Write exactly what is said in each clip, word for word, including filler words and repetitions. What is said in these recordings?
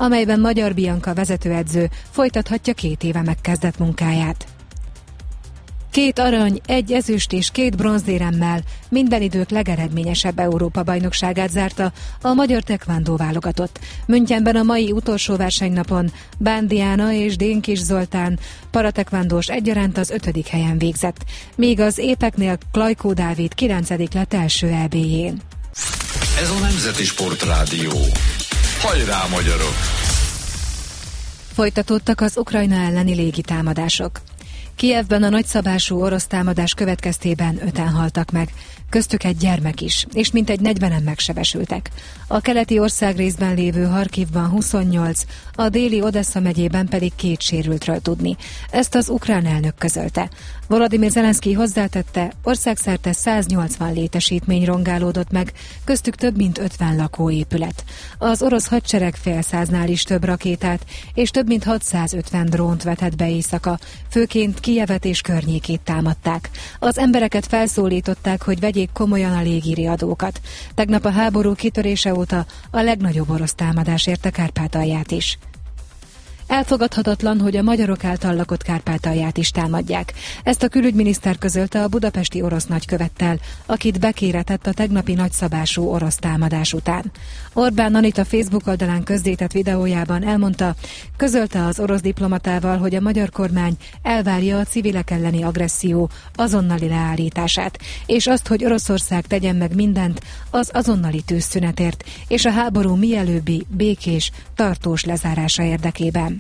amelyben Magyar Bianca vezetőedző folytathatja két éve megkezdett munkáját. Két arany, egy ezüst és két bronzéremmel minden idők legeredményesebb Európa-bajnokságát zárta a magyar tekvándó válogatott. Münchenben a mai utolsó versenynapon Bán Diana és Dénkis Zoltán paratekvándós egyaránt az ötödik helyen végzett, míg az épeknél Klajkó Dávid kilencedik lett első é bé-jén. Ez a Nemzeti Sportrádió. Hajrá, magyarok! Folytatódtak az Ukrajna elleni légitámadások. Kijevben a nagyszabású orosz támadás következtében öten haltak meg, köztük egy gyermek is, és mintegy negyvenen megsebesültek. A keleti országrészben lévő Harkivban huszonnyolc, a déli Odessa megyében pedig két sérültről tudni. Ezt az ukrán elnök közölte. Volodymyr Zelenszkij hozzátette, országszerte száznyolcvan létesítmény rongálódott meg, köztük több mint ötven lakóépület. Az orosz hadsereg fél száznál is több rakétát és több mint hatszázötven drónt vetett be éjszaka, főként Kijevet és környékét támadták. Az embereket felszólították, hogy vegyék komolyan a légiriadókat. Tegnap a háború kitörése óta a legnagyobb orosz támadás érte Kárpátalját is. Elfogadhatatlan, hogy a magyarok által lakott Kárpátalját is támadják. Ezt a külügyminiszter közölte a budapesti orosz nagykövettel, akit bekéretett a tegnapi nagyszabású orosz támadás után. Orbán Anita Facebook oldalán közzétett videójában elmondta, közölte az orosz diplomatával, hogy a magyar kormány elvárja a civilek elleni agresszió azonnali leállítását, és azt, hogy Oroszország tegyen meg mindent az azonnali tűzszünetért és a háború mielőbbi, békés, tartós lezárása érdekében.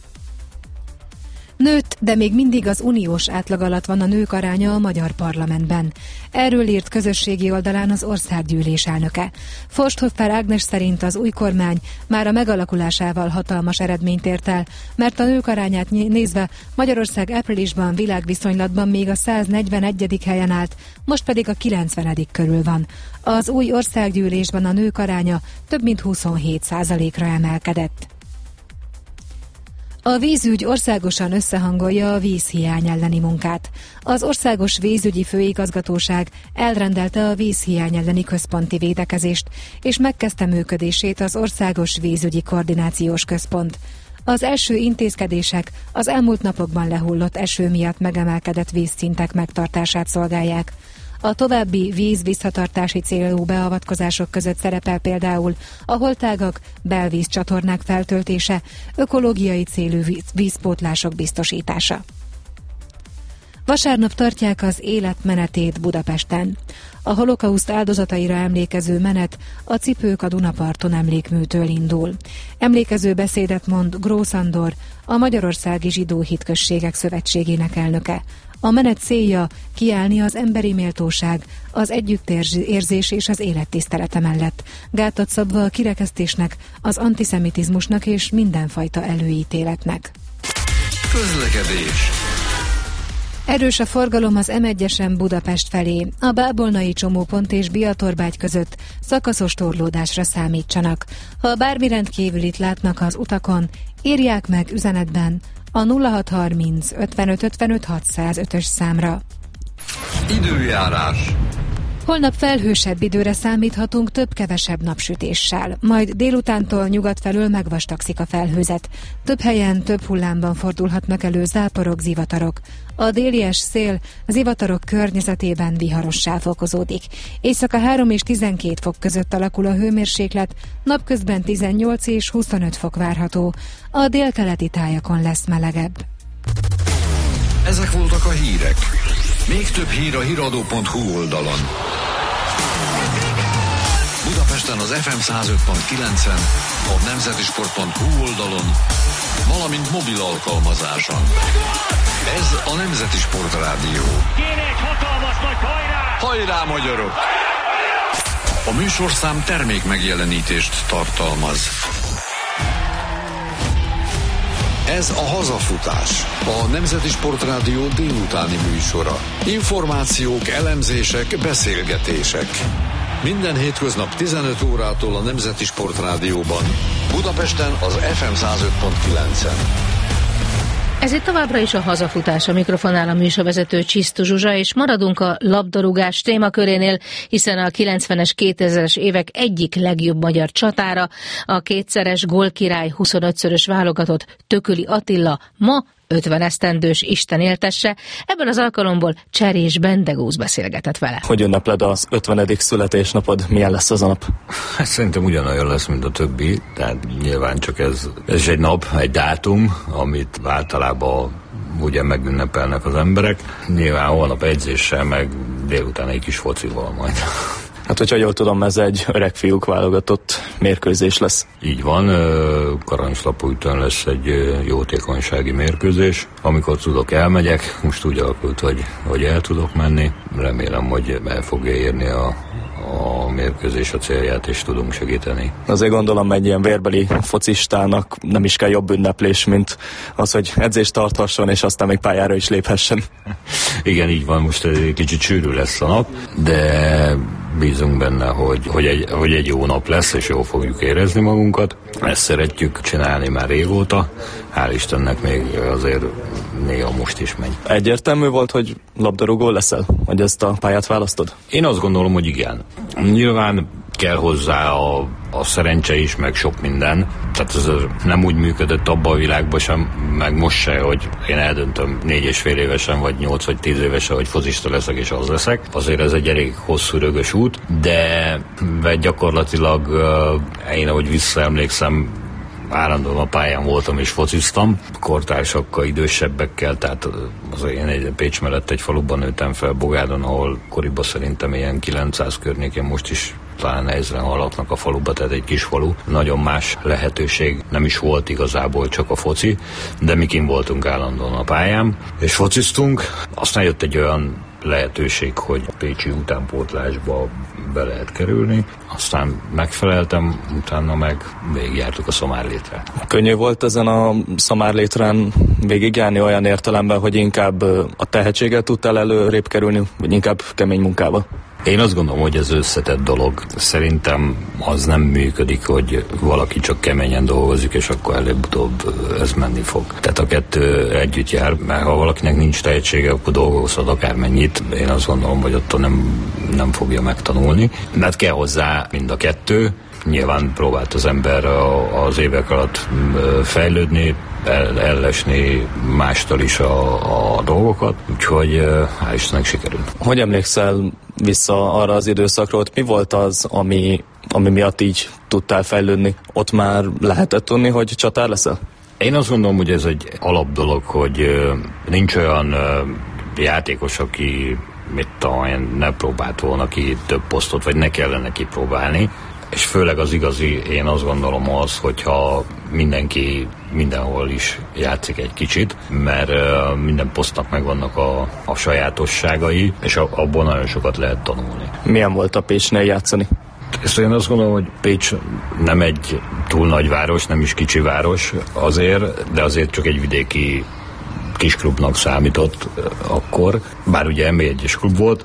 Nőtt, de még mindig az uniós átlag alatt van a nők aránya a magyar parlamentben. Erről írt közösségi oldalán az országgyűlés elnöke. Forsthoffer Ágnes szerint az új kormány már a megalakulásával hatalmas eredményt ért el, mert a nők arányát nézve Magyarország áprilisban világviszonylatban még a száznegyvenegyedik helyen állt, most pedig a kilencvenedik körül van. Az új országgyűlésben a nők aránya több mint huszonhét százalékra emelkedett. A vízügy országosan összehangolja a vízhiány elleni munkát. Az Országos Vízügyi Főigazgatóság elrendelte a vízhiány elleni központi védekezést, és megkezdte működését az Országos Vízügyi Koordinációs Központ. Az első intézkedések az elmúlt napokban lehullott eső miatt megemelkedett vízszintek megtartását szolgálják. A további víz-visszatartási célú beavatkozások között szerepel például a holtágak, belvízcsatornák feltöltése, ökológiai célú vízpótlások biztosítása. Vasárnap tartják az életmenetét Budapesten. A holokauszt áldozataira emlékező menet a Cipők a Dunaparton emlékműtől indul. Emlékező beszédet mond Grósz Andor, a Magyarországi Zsidó Hitközségek Szövetségének elnöke. A menet célja kiállni az emberi méltóság, az együttérzés és az élettisztelete mellett, gátat szabva a kirekesztésnek, az antiszemitizmusnak és mindenfajta előítéletnek. Közlekedés. Erős a forgalom az em egyesen Budapest felé. A Bábolnai csomópont és Biatorbágy között szakaszos torlódásra számítsanak. Ha bármi rendkívülit látnak az utakon, írják meg üzenetben a nulla hat harminc ötvenöt ötvenöt hatszázötös számra. Időjárás. Holnap felhősebb időre számíthatunk több-kevesebb napsütéssel, majd délutántól nyugat felől megvastagszik a felhőzet. Több helyen, több hullámban fordulhatnak elő záporok, zivatarok. A délies szél zivatarok környezetében viharossá fokozódik. Éjszaka három és tizenkét fok között alakul a hőmérséklet, napközben tizennyolc és huszonöt fok várható. A délkeleti tájakon lesz melegebb. Ezek voltak a hírek. Még több hír a híradó pont hu oldalon. Budapesten az ef em száz öt pont kilencen, a nemzetisport pont hu oldalon, valamint mobil alkalmazáson. Ez a Nemzeti Sportrádió. Kéne egy hatalmas nagy hajrá! Hajrá, magyarok! A műsorszám termék megjelenítést tartalmaz. Ez a Hazafutás, a Nemzeti Sportrádió délutáni műsora. Információk, elemzések, beszélgetések. Minden hétköznap tizenöt órától a Nemzeti Sportrádióban. Budapesten az ef em száz öt pont kilencen. Ez itt továbbra is a hazafutás, a mikrofonál a műsorvezető Csisztu Zsuzsa, és maradunk a labdarúgás témakörénél, hiszen a kilencvenes, kétezres évek egyik legjobb magyar csatára, a kétszeres gólkirály, huszonötszörös válogatott Tököli Attila ma ötven esztendős Isten éltesse. Ebben az alkalomból Cserés Bendegúz beszélgetett vele. Hogy ünnepled az ötvenedik születésnapod? Milyen lesz az a nap? Hát szerintem ugyanolyan lesz, mint a többi, tehát nyilván csak ez, ez egy nap, egy dátum, amit általában ugye megünnepelnek az emberek. Nyilván holnap edzéssel, meg délután egy kis focival majd. Hát, hogyha jól tudom, ez egy öreg fiúk válogatott mérkőzés lesz. Így van, Karancslapújton lesz egy jótékonysági mérkőzés. Amikor tudok, elmegyek. Most úgy alakult, hogy, hogy el tudok menni. Remélem, hogy el fogja érni a, a mérkőzés a célját, és tudunk segíteni. Azért gondolom, egy ilyen vérbeli focistának nem is kell jobb ünneplés, mint az, hogy edzést tarthasson, és aztán még pályára is léphessen. Igen, így van, most egy kicsit sűrű lesz a nap, de bízunk benne, hogy, hogy, egy, hogy egy jó nap lesz, és jól fogjuk érezni magunkat. Ezt szeretjük csinálni már régóta. Hál' Istennek még azért néha most is megy. Egyértelmű volt, hogy labdarúgó leszel? Hogy ezt a pályát választod? Én azt gondolom, hogy igen. Nyilván kell hozzá a, a szerencse is, meg sok minden. Tehát ez nem úgy működött abban a világban sem, meg most se, hogy én eldöntöm négy és fél évesen, vagy nyolc vagy tíz évesen, hogy focista leszek, és az leszek. Azért ez egy elég hosszú, rögös út, de gyakorlatilag én, ahogy visszaemlékszem, állandóan a pályán voltam és fociztam, kortársakkal, idősebbekkel, tehát azért én egy Pécs mellett egy faluban nőttem fel, Bogádon, ahol koriban szerintem ilyen kilencszáz környékén, most is talán ezren hallatnak a faluba, tehát egy kis falu. Nagyon más lehetőség nem is volt igazából, csak a foci, de mi kint voltunk állandóan a pályán, és fociztunk. Aztán jött egy olyan lehetőség, hogy a pécsi utánpótlásba be lehet kerülni. Aztán megfeleltem, utána meg végigjártuk a Szamárlétre. Könnyű volt ezen a Szamárlétrán végigjárni olyan értelemben, hogy inkább a tehetséggel tudtál előrébb kerülni, vagy inkább kemény munkával? Én azt gondolom, hogy ez összetett dolog. Szerintem az nem működik, hogy valaki csak keményen dolgozik, és akkor előbb-utóbb ez menni fog. Tehát a kettő együtt jár, mert ha valakinek nincs tehetsége, akkor dolgozhat akármennyit. Én azt gondolom, hogy attól nem, nem fogja megtanulni. Mert kell hozzá mind a kettő. Nyilván próbált az ember az évek alatt fejlődni, el, ellesni mástól is a, a dolgokat, úgyhogy hál' Istennek sikerült. Hogy emlékszel vissza arra az időszakról, mi volt az, ami, ami miatt így tudtál fejlődni? Ott már lehetett tudni, hogy csatár leszel? Én azt gondolom, hogy ez egy alap dolog, hogy nincs olyan játékos, aki mit tudom, ne próbált volna ki több posztot, vagy ne kellene kipróbálni. És főleg az igazi, én azt gondolom az, hogyha mindenki mindenhol is játszik egy kicsit, mert uh, minden posztnak megvannak a, a sajátosságai, és a, abból nagyon sokat lehet tanulni. Milyen volt a Pécsnél játszani? Ezt én azt gondolom, hogy Pécs nem egy túl nagy város, nem is kicsi város azért, de azért csak egy vidéki kisklubnak számított akkor, bár ugye em bé egyes klub volt,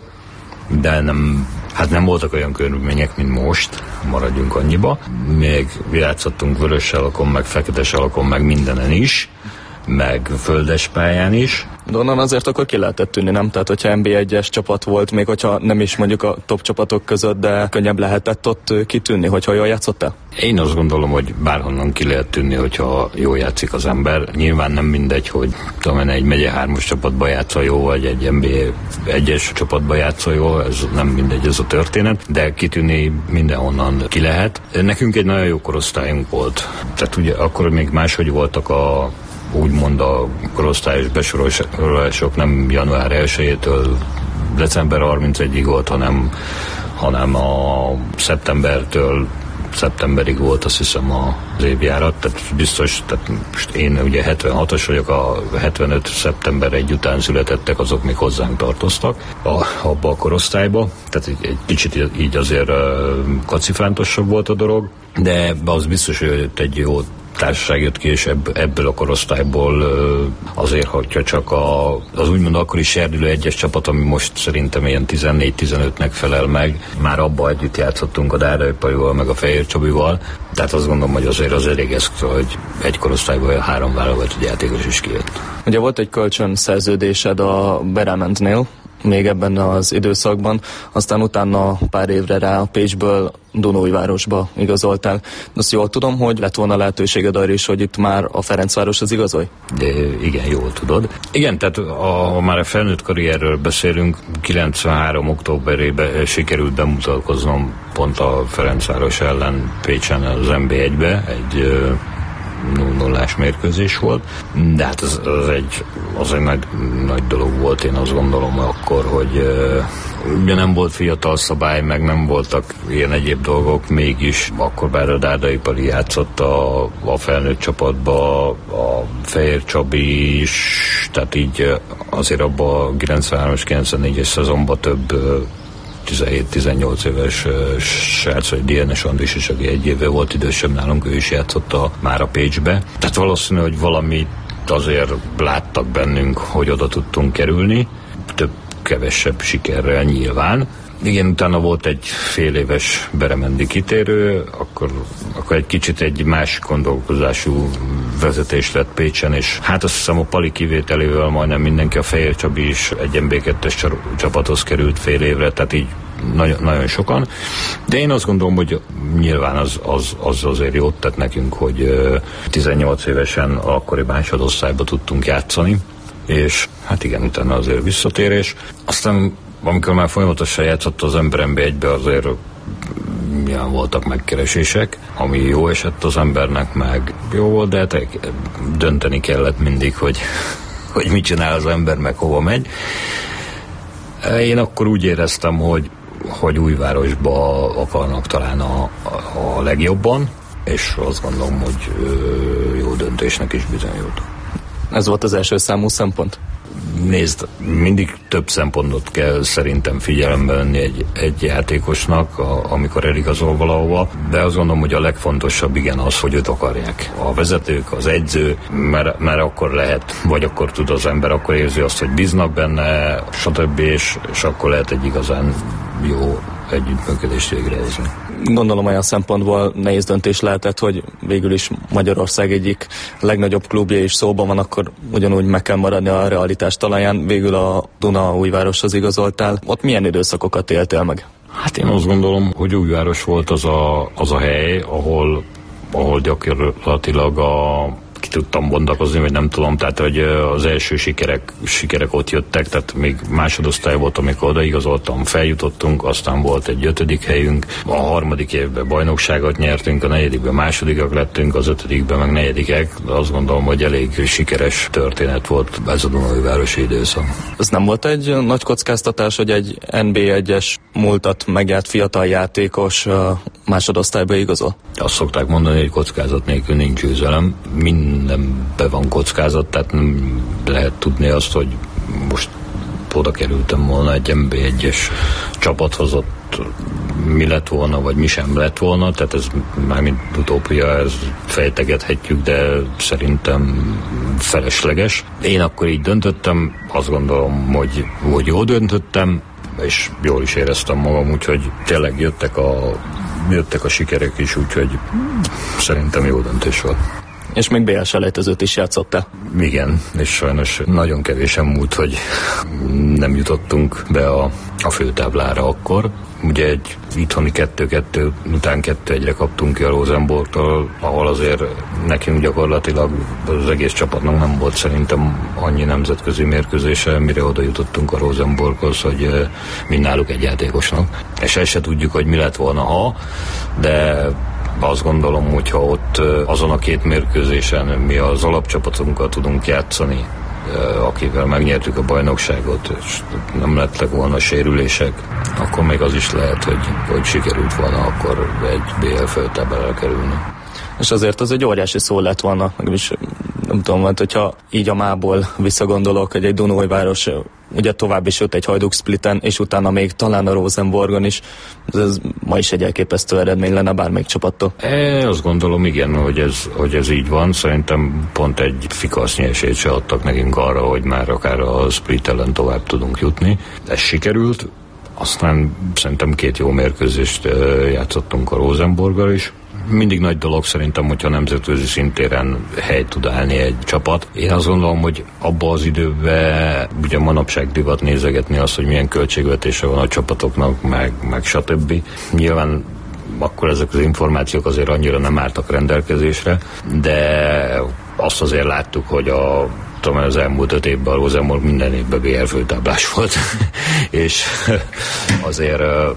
de nem, hát nem voltak olyan körülmények, mint most, maradjunk annyiba. Még játszottunk vörös salakon, meg fekete salakon, meg mindenen is, meg földes pályán is. De onnan azért akkor ki lehetett tűnni, nem? Tehát, hogyha em bé egyes csapat volt, még hogyha nem is mondjuk a top csapatok között, de könnyebb lehetett ott kitűnni, hogyha jól játszottál? Én azt gondolom, hogy bárhonnan ki lehet tűnni, hogyha jól játszik az ember. Nyilván nem mindegy, hogy tudom, egy megye hármas csapatba játszol jó, vagy egy em bé egyes csapatba játszol jó, ez nem mindegy, ez a történet, de kitűnni mindenhonnan ki lehet. Nekünk egy nagyon jó korosztályunk volt. Tehát ugye akkor még máshogy voltak a úgymond a korosztályos besorolások nem január elsejétől december harmincegyediig volt, hanem, hanem a szeptembertől szeptemberig volt, azt hiszem, az évjárat, tehát biztos, tehát most én ugye hetvenhatos vagyok, a hetvenöt szeptember egy után születettek, azok még hozzánk tartoztak a, abba a korosztályba, tehát egy, egy kicsit így azért uh, kacifántosabb volt a dolog, de az biztos, hogy egy jó társaság jött ki, és ebből a korosztályból azért, hogyha csak a, az úgymond akkori serdülő egyes csapat, ami most szerintem ilyen tizennégy-tizenötnek felel meg, már abban együtt játszottunk a Dárdai Palival, meg a Fehér Csabival, tehát azt gondolom, hogy azért az elég ez, hogy egy korosztályban három válogatott játékos is kijött. Ugye volt egy kölcsön szerződésed a Berementnél, még ebben az időszakban, aztán utána pár évre rá a Pécsből Dunóújvárosba igazoltál. Azt jól tudom, hogy lett volna lehetőséged arra is, hogy itt már a Ferencváros az igazolj? De igen, jól tudod. Igen, tehát ha már a felnőtt karrierről beszélünk, kilencvenhárom októberében sikerült bemutatkoznom pont a Ferencváros ellen Pécsen az en bé egybe, egy nulla nullás mérkőzés volt, de hát az, az, egy, az egy nagy, nagy dolog volt, én azt gondolom akkor, hogy uh, ugye nem volt fiatal szabály, meg nem voltak ilyen egyéb dolgok, mégis akkor bár a Dárdai Pali játszott a, a felnőtt csapatba, a Fehér Csabi is, tehát így azért abban a kilencvenhárom kilencvennégyes szezonban több uh, tizenhét-tizennyolc éves uh, srác, vagy Dienes Andris is, aki egy éve volt idősebb nálunk, ő is játszott a, már a Pécsbe. Tehát valószínű, hogy valamit azért láttak bennünk, hogy oda tudtunk kerülni, több kevesebb sikerrel nyilván. Igen, utána volt egy fél éves beremendi kitérő, akkor, akkor egy kicsit egy más gondolkozású vezetés lett Pécsen, és hát azt hiszem a Pali kivételével majdnem mindenki, a Fehér Csabi is egy en bé kettes csapathoz került fél évre, tehát így nagyon, nagyon sokan. De én azt gondolom, hogy nyilván az, az, az azért jót tett nekünk, hogy tizennyolc évesen akkori másodosztályba tudtunk játszani, és hát igen, utána azért visszatérés. Aztán amikor már folyamatosan játszott az ember en bé egybe, azért ilyen voltak megkeresések, ami jó esett az embernek, meg jó volt, de hát dönteni kellett mindig, hogy, hogy mit csinál az ember, meg hova megy. Én akkor úgy éreztem, hogy, hogy Újvárosba akarnak talán a, a legjobban, és azt gondolom, hogy jó döntésnek is bizonyult. Ez volt az első számú szempont? Nézd, mindig több szempontot kell szerintem figyelembe venni egy, egy játékosnak, a, amikor eligazol valahova, de azt gondolom, hogy a legfontosabb igen az, hogy őt akarják. A vezetők, az edző, mert, mert akkor lehet, vagy akkor tud az ember, akkor érzi azt, hogy bíznak benne, stb. És, és akkor lehet egy igazán jó együttműködést végrehozni. Gondolom olyan szempontból nehéz döntés lehetett, hogy végül is Magyarország egyik legnagyobb klubja is szóban van, akkor ugyanúgy meg kell maradni a realitás talaján. Végül a Dunaújvároshoz igazoltál. Ott milyen időszakokat éltél meg? Hát én azt gondolom, hogy Újváros volt az a, az a hely, ahol, ahol gyakorlatilag a ki tudtam bontakozni, vagy nem tudom, tehát hogy az első sikerek, sikerek ott jöttek, tehát még másodosztály volt, amikor odaigazoltam, feljutottunk, aztán volt egy ötödik helyünk, a harmadik évben bajnokságot nyertünk, a negyedikben másodikak lettünk, az ötödikben meg negyedikek, de azt gondolom, hogy elég sikeres történet volt ez a Dunaújvárosi időszak. Ez nem volt egy nagy kockáztatás, hogy egy en bé egyes múltat megjárt fiatal játékos másodosztályba igazol? Azt szokták mondani, hogy kockázat nélkül nincs győzelem. Mindenben van kockázat, tehát nem lehet tudni azt, hogy most oda kerültem volna egy en bé egyes csapathoz, ott mi lett volna, vagy mi sem lett volna, tehát ez mármint utópia, ez fejtegethetjük, de szerintem felesleges. Én akkor így döntöttem, azt gondolom, hogy, hogy jól döntöttem, és jól is éreztem magam, úgyhogy tényleg jöttek a, jöttek a sikerek is, úgyhogy szerintem jó döntés volt. És még bé el selejtezőt is játszottál. Igen, és sajnos nagyon kevésen múlt, hogy nem jutottunk be a, a főtáblára akkor. Ugye egy itthoni kettő-kettő után kettő egyre kaptunk ki a Rosenborgtól, ahol azért nekünk gyakorlatilag az egész csapatnak nem volt szerintem annyi nemzetközi mérkőzése, mire oda jutottunk a Rosenborghoz, hogy mi náluk egy játékosnak. És ezt se tudjuk, hogy mi lett volna, ha, de azt gondolom, hogyha ott azon a két mérkőzésen mi az alapcsapatunkkal tudunk játszani, akivel megnyertük a bajnokságot, és nem lettek volna sérülések, akkor még az is lehet, hogy, hogy sikerült volna akkor egy bé el főtáblára kerülni. És azért az egy óriási szó lett volna, is nem tudom, mert hogyha így a mából visszagondolok, hogy egy Dunaújváros ugye tovább is jött egy Hajduk Spliten, és utána még talán a Rosenborgon is. Ez ma is egy elképesztő eredmény lenne bármelyik csapattól. É, azt gondolom, igen, hogy ez, hogy ez így van. Szerintem pont egy fikasznyi esélyt se adtak nekünk arra, hogy már akár a Split ellen tovább tudunk jutni. Ez sikerült. Aztán szerintem két jó mérkőzést játszottunk a Rosenborggal is. Mindig nagy dolog szerintem, hogyha nemzetközi szintéren helyt tud állni egy csapat. Én azt gondolom, hogy abban az időben ugye manapság divat nézegetni azt, hogy milyen költségvetése van a csapatoknak, meg, meg stb. Nyilván akkor ezek az információk azért annyira nem álltak rendelkezésre, de azt azért láttuk, hogy a tudom, az elmúlt öt évben a Rosenborg minden évben bé el főtáblás volt, és azért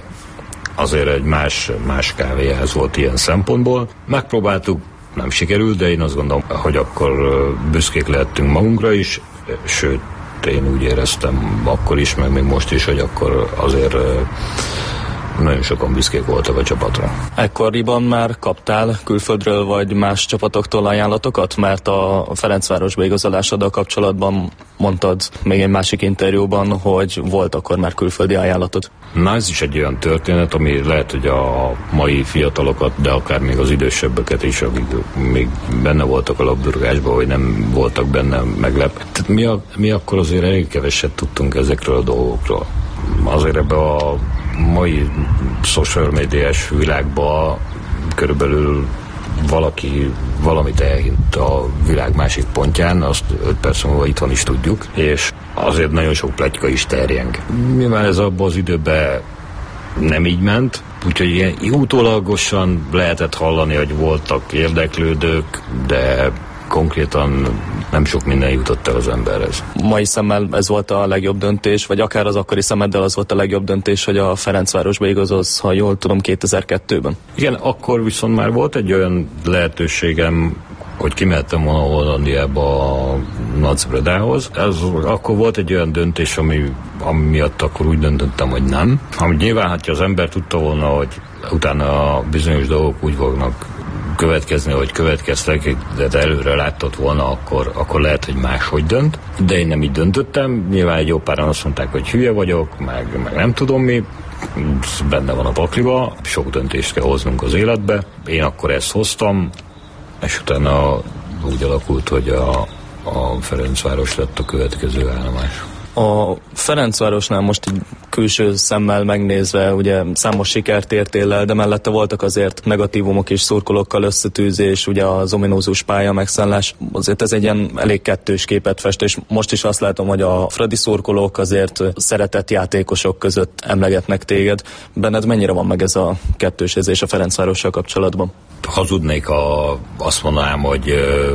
azért egy más, más kávéház volt ilyen szempontból. Megpróbáltuk, nem sikerült, de én azt gondolom, hogy akkor büszkék lehettünk magunkra is, sőt, én úgy éreztem akkor is, meg még most is, hogy akkor azért nagyon sokan büszkék voltak a csapatra. Ekkoriban már kaptál külföldről vagy más csapatoktól ajánlatokat? Mert a Ferencvárosba igazolásoddal kapcsolatban mondtad még egy másik interjúban, hogy volt akkor már külföldi ajánlatod. Na, ez is egy olyan történet, ami lehet, hogy a mai fiatalokat, de akár még az idősebbeket is, akik még benne voltak a labdarúgásban, hogy nem voltak benne, meglep. Tehát mi, a, mi akkor azért elég keveset tudtunk ezekről a dolgokról. Azért ebbe a mai social médiás világban körülbelül valaki valamit elhint a világ másik pontján, azt öt perc múlva itthon is tudjuk, és azért nagyon sok pletyka is terjeng. Nyilván ez abban az időben nem így ment, úgyhogy ilyen utólagosan lehetett hallani, hogy voltak érdeklődők, de konkrétan nem sok minden jutott el az emberhez. Mai szemmel ez volt a legjobb döntés, vagy akár az akkori szemeddel az volt a legjobb döntés, hogy a Ferencvárosba igazolsz, ha jól tudom, kétezer-kettőben? Igen, akkor viszont már volt egy olyan lehetőségem, hogy kimehettem volna Hollandiába a Nacbredához. Ez akkor volt egy olyan döntés, ami, ami miatt akkor úgy döntöttem, hogy nem. Amit nyilván, hát az ember tudta volna, hogy utána bizonyos dolgok úgy fognak következni, hogy következtek, de előre látott volna, akkor, akkor lehet, hogy máshogy dönt. De én nem így döntöttem. Nyilván egy jó páran azt mondták, hogy hülye vagyok, meg, meg nem tudom mi. Benne van a pakliba, sok döntést kell hoznunk az életbe. Én akkor ezt hoztam, és utána úgy alakult, hogy a, a Ferencváros lett a következő állomás. A Ferencvárosnál most így külső szemmel megnézve, ugye számos sikert értél el, de mellette voltak azért negatívumok és szurkolókkal összetűzés, ugye az ominózus pálya megszállás. Azért ez egy ilyen elég kettős képet fest, és most is azt látom, hogy a fradi szurkolók azért szeretett játékosok között emlegetnek téged. Benned mennyire van meg ez a kettősezés a Ferencvárossal kapcsolatban? Hazudnék, ha azt mondanám, hogy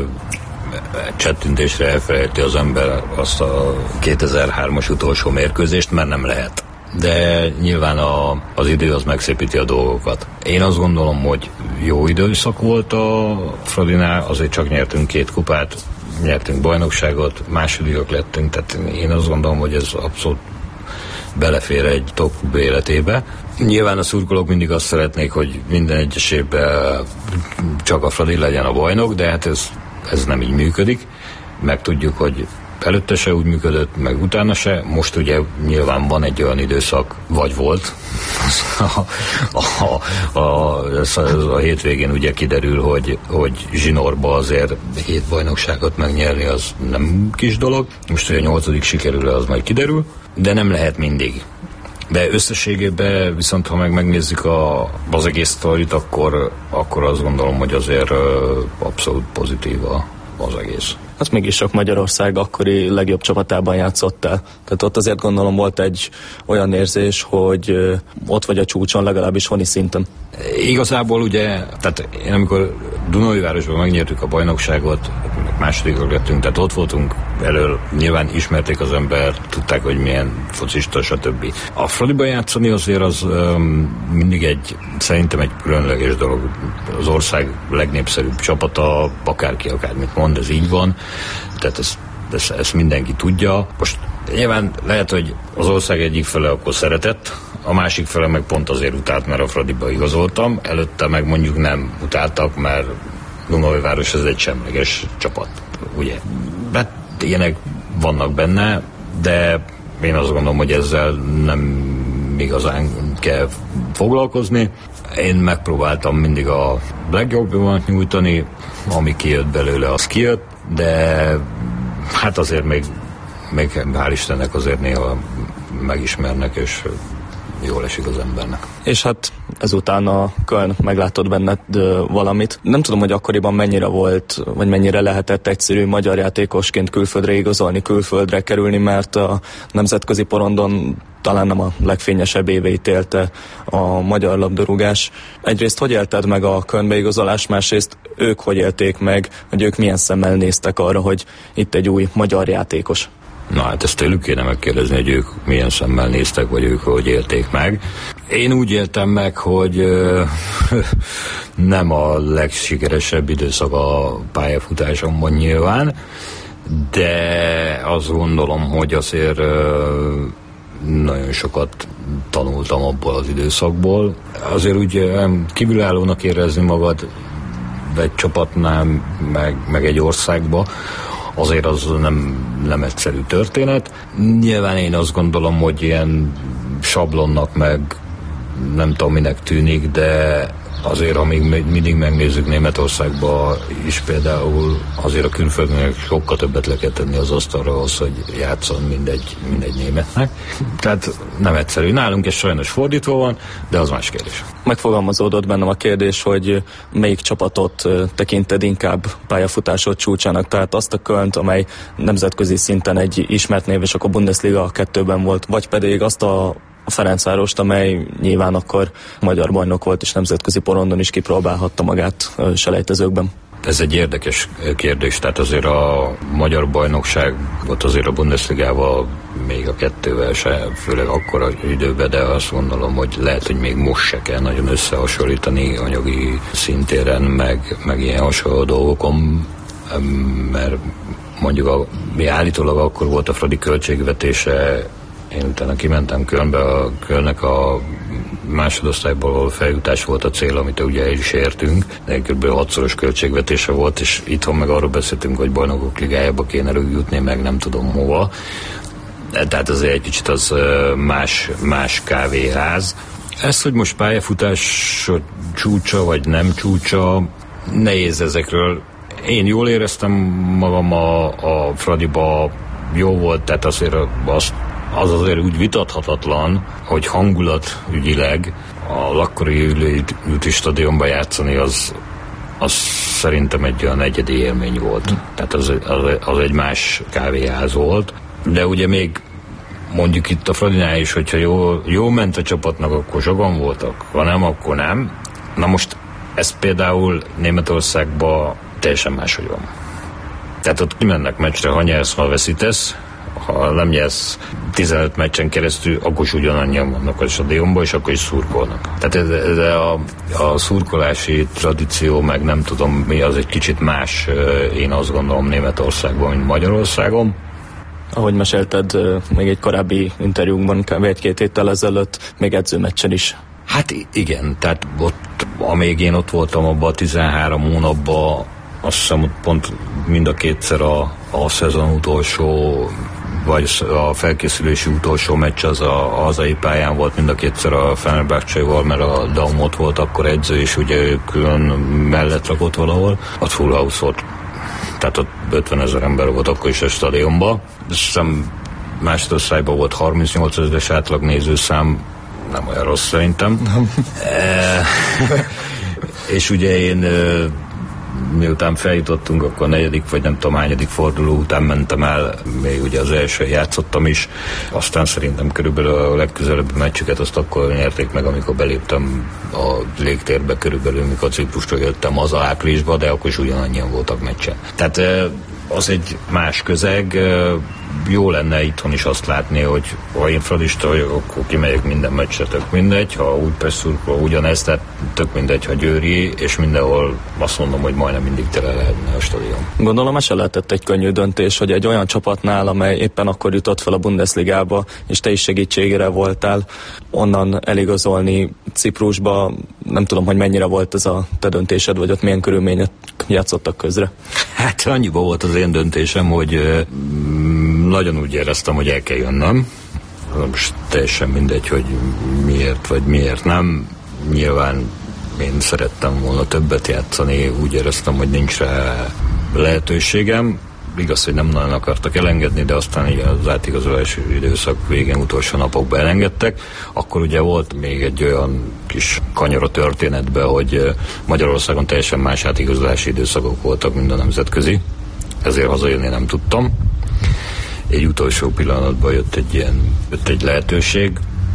csettintésre elfelejti az ember azt a kétezer-hármas utolsó mérkőzést, mert nem lehet. De nyilván a, az idő az megszépíti a dolgokat. Én azt gondolom, hogy jó időszak volt a Fradinál, azért csak nyertünk két kupát, nyertünk bajnokságot, másodikak lettünk, tehát én azt gondolom, hogy ez abszolút belefér egy top klub életébe. Nyilván a szurkolók mindig azt szeretnék, hogy minden egyes évben csak a Fradi legyen a bajnok, de hát ez Ez nem így működik, meg tudjuk, hogy előtte se úgy működött, meg utána se. Most ugye nyilván van egy olyan időszak, vagy volt, a, a, a, a, a hétvégén ugye kiderül, hogy, hogy zsinórba azért hét bajnokságot megnyerni az nem kis dolog. Most, hogy a nyolcadik sikerül, az majd kiderül, de nem lehet mindig. De összességében viszont, ha meg megnézzük a, az egész sztorit, akkor, akkor azt gondolom, hogy azért ö, abszolút pozitív a, az egész. Az mégis sok Magyarország akkori legjobb csapatában játszottál. Tehát ott azért gondolom volt egy olyan érzés, hogy ott vagy a csúcson, legalábbis honi szinten. Igazából ugye, tehát én amikor Dunaújvárosban megnyertük a bajnokságot, másodikok lettünk, tehát ott voltunk elől, nyilván ismerték az ember, tudták, hogy milyen focista, stb. A Fradiban játszani azért az um, mindig egy, szerintem egy különleges dolog. Az ország legnépszerűbb csapata, akárki akármit mond, ez így van, tehát ezt, ezt, ezt mindenki tudja. Most nyilván lehet, hogy az ország egyik fele akkor szeretett, a másik fele meg pont azért utált, mert a Fradiba igazoltam, előtte meg mondjuk nem utáltak, mert Dunaújváros ez egy semleges csapat, ugye. Hát ilyenek vannak benne, de én azt gondolom, hogy ezzel nem igazán kell foglalkozni. Én megpróbáltam mindig a legjobbat nyújtani, ami kijött belőle, az kijött, de hát azért még, még hál' Istennek azért néha megismernek, és jól esik az embernek. És hát ezután a Köln meglátott benned valamit. Nem tudom, hogy akkoriban mennyire volt, vagy mennyire lehetett egyszerű magyar játékosként külföldre igazolni, külföldre kerülni, mert a nemzetközi porondon talán nem a legfényesebb éveit élte a magyar labdarúgás. Egyrészt hogy élted meg a Kölnbe igazolást, másrészt ők hogy élték meg, hogy ők milyen szemmel néztek arra, hogy itt egy új magyar játékos? Na hát ezt tőlük kéne megkérdezni, hogy ők milyen szemmel néztek, vagy ők hogy élték meg. Én úgy éltem meg, hogy ö, nem a legsikeresebb időszak a pályafutásomban nyilván, de azt gondolom, hogy azért ö, nagyon sokat tanultam abból az időszakból. Azért úgy kívülállónak érezni magad egy csapatnál, meg, meg egy országba, azért az nem, nem egyszerű történet. Nyilván én azt gondolom, hogy ilyen sablonnak meg nem tudom minek tűnik, de azért, amíg mindig megnézzük Németországba is például, azért a külföldnek sokkal többet le kell tenni az asztalra ahhoz, hogy játszon mindegy, mindegy németnek. Tehát nem egyszerű. Nálunk ez sajnos fordítva van, de az más kérdés. Megfogalmazódott bennem a kérdés, hogy melyik csapatot tekinted inkább pályafutásod csúcsának, tehát azt a Kölnt, amely nemzetközi szinten egy ismert név, és akkor Bundesliga kettőben volt, vagy pedig azt a a Ferencvárost, amely nyilván akkor magyar bajnok volt, és nemzetközi porondon is kipróbálhatta magát selejtezőkben. Ez egy érdekes kérdés, tehát azért a magyar bajnokság volt azért a Bundesligával, még a kettővel se, főleg akkora időben, de azt gondolom, hogy lehet, hogy még most se kell nagyon összehasonlítani anyagi szintéren, meg, meg ilyen hasonló dolgokon, mert mondjuk a, mi állítólag akkor volt a Fradi költségvetése. Én utána kimentem Kölnbe, a Kölnnek a másodosztályból feljutás volt a cél, amit ugye el is értünk, de kb. hatszoros költségvetése volt, és itthon meg arról beszéltünk, hogy bajnokok ligájába kéne jutni, meg nem tudom hova. Tehát azért egy kicsit az más, más kávéház. Ez, hogy most pályafutás csúcsa, vagy nem csúcsa, nehéz ezekről. Én jól éreztem magam a, a Fradiba, jó volt, tehát azért azt az azért úgy vitathatatlan, hogy hangulatügyileg a akkori Ülői stadionban játszani az, az szerintem egy olyan egyedi élmény volt. Tehát az, az, az egy más kávéház volt. De ugye még mondjuk itt a Fradinál is, hogyha jó, jó ment a csapatnak, akkor sokan voltak, ha nem, akkor nem. Na most ez például Németországban teljesen máshogy van. Tehát ott kimennek meccsre, ha nyersz, ha veszítesz, ha nem nyersz tizenöt meccsen keresztül, akkor is ugyanannyian vannak a stadionban, és akkor is szurkolnak. Tehát ez, ez a, a szurkolási tradíció, meg nem tudom mi, az egy kicsit más, én azt gondolom, Németországban, mint Magyarországon. Ahogy mesélted még egy korábbi interjúnkban, kb. egy-két héttel ezelőtt, még edzőmeccsen is. Hát igen, tehát ott, amíg én ott voltam abban a tizenhárom hónapban, azt hiszem, pont mind a kétszer a, a szezon utolsó, vagy a felkészülési utolsó meccs az a, a hazai pályán volt, mind a kétszer a Fenerbahcséval, mert a Daum ott volt akkor edző, és ugye ő külön mellett lakott valahol. Ott full house volt. Tehát ott ötvenezer ember volt akkor is a stadionban. Azt hiszem másodosztályban volt harmincnyolc ezres átlag nézőszám, nem olyan rossz szerintem. e, és ugye én miután feljutottunk, akkor a negyedik, vagy nem tudom, hányadik forduló után mentem el, még ugye az első játszottam is, aztán szerintem körülbelül a legközelebbi meccsüket azt akkor nyerték meg, amikor beléptem a légtérbe körülbelül, mikor Ciprusra jöttem az áprilisba, de akkor is ugyanannyian voltak meccsen. Tehát az egy más közeg, jó lenne itthon is azt látni, hogy ha én fradista vagyok, akkor kimegyek minden meccsre, tök mindegy, ha úgy Pesszurkó ugyanezt, tehát tök mindegy, ha Győri, és mindenhol azt mondom, hogy majdnem mindig tele lehetne a stadion. Gondolom, ez se lehetett egy könnyű döntés, hogy egy olyan csapatnál, amely éppen akkor jutott fel a Bundesligába, és te is segítségére voltál, onnan eligazolni Ciprusba, nem tudom, hogy mennyire volt ez a te döntésed, vagy ott milyen körülmények játszottak közre? Hát annyiba volt az én döntésem, hogy nagyon úgy éreztem, hogy el kell jönnöm. most teljesen mindegy, hogy miért vagy miért nem. Nyilván én szerettem volna többet játszani, úgy éreztem, hogy nincs rá lehetőségem. Igaz, hogy nem nagyon akartak elengedni, de aztán így az átigazolási időszak végén utolsó napokban elengedtek. Akkor ugye volt még egy olyan kis kanyar a történetben, hogy Magyarországon teljesen más átigazolási időszakok voltak, mint a nemzetközi. Ezért hazajönni nem tudtam. Egy utolsó pillanatban jött egy ilyen, jött egy lehetőség,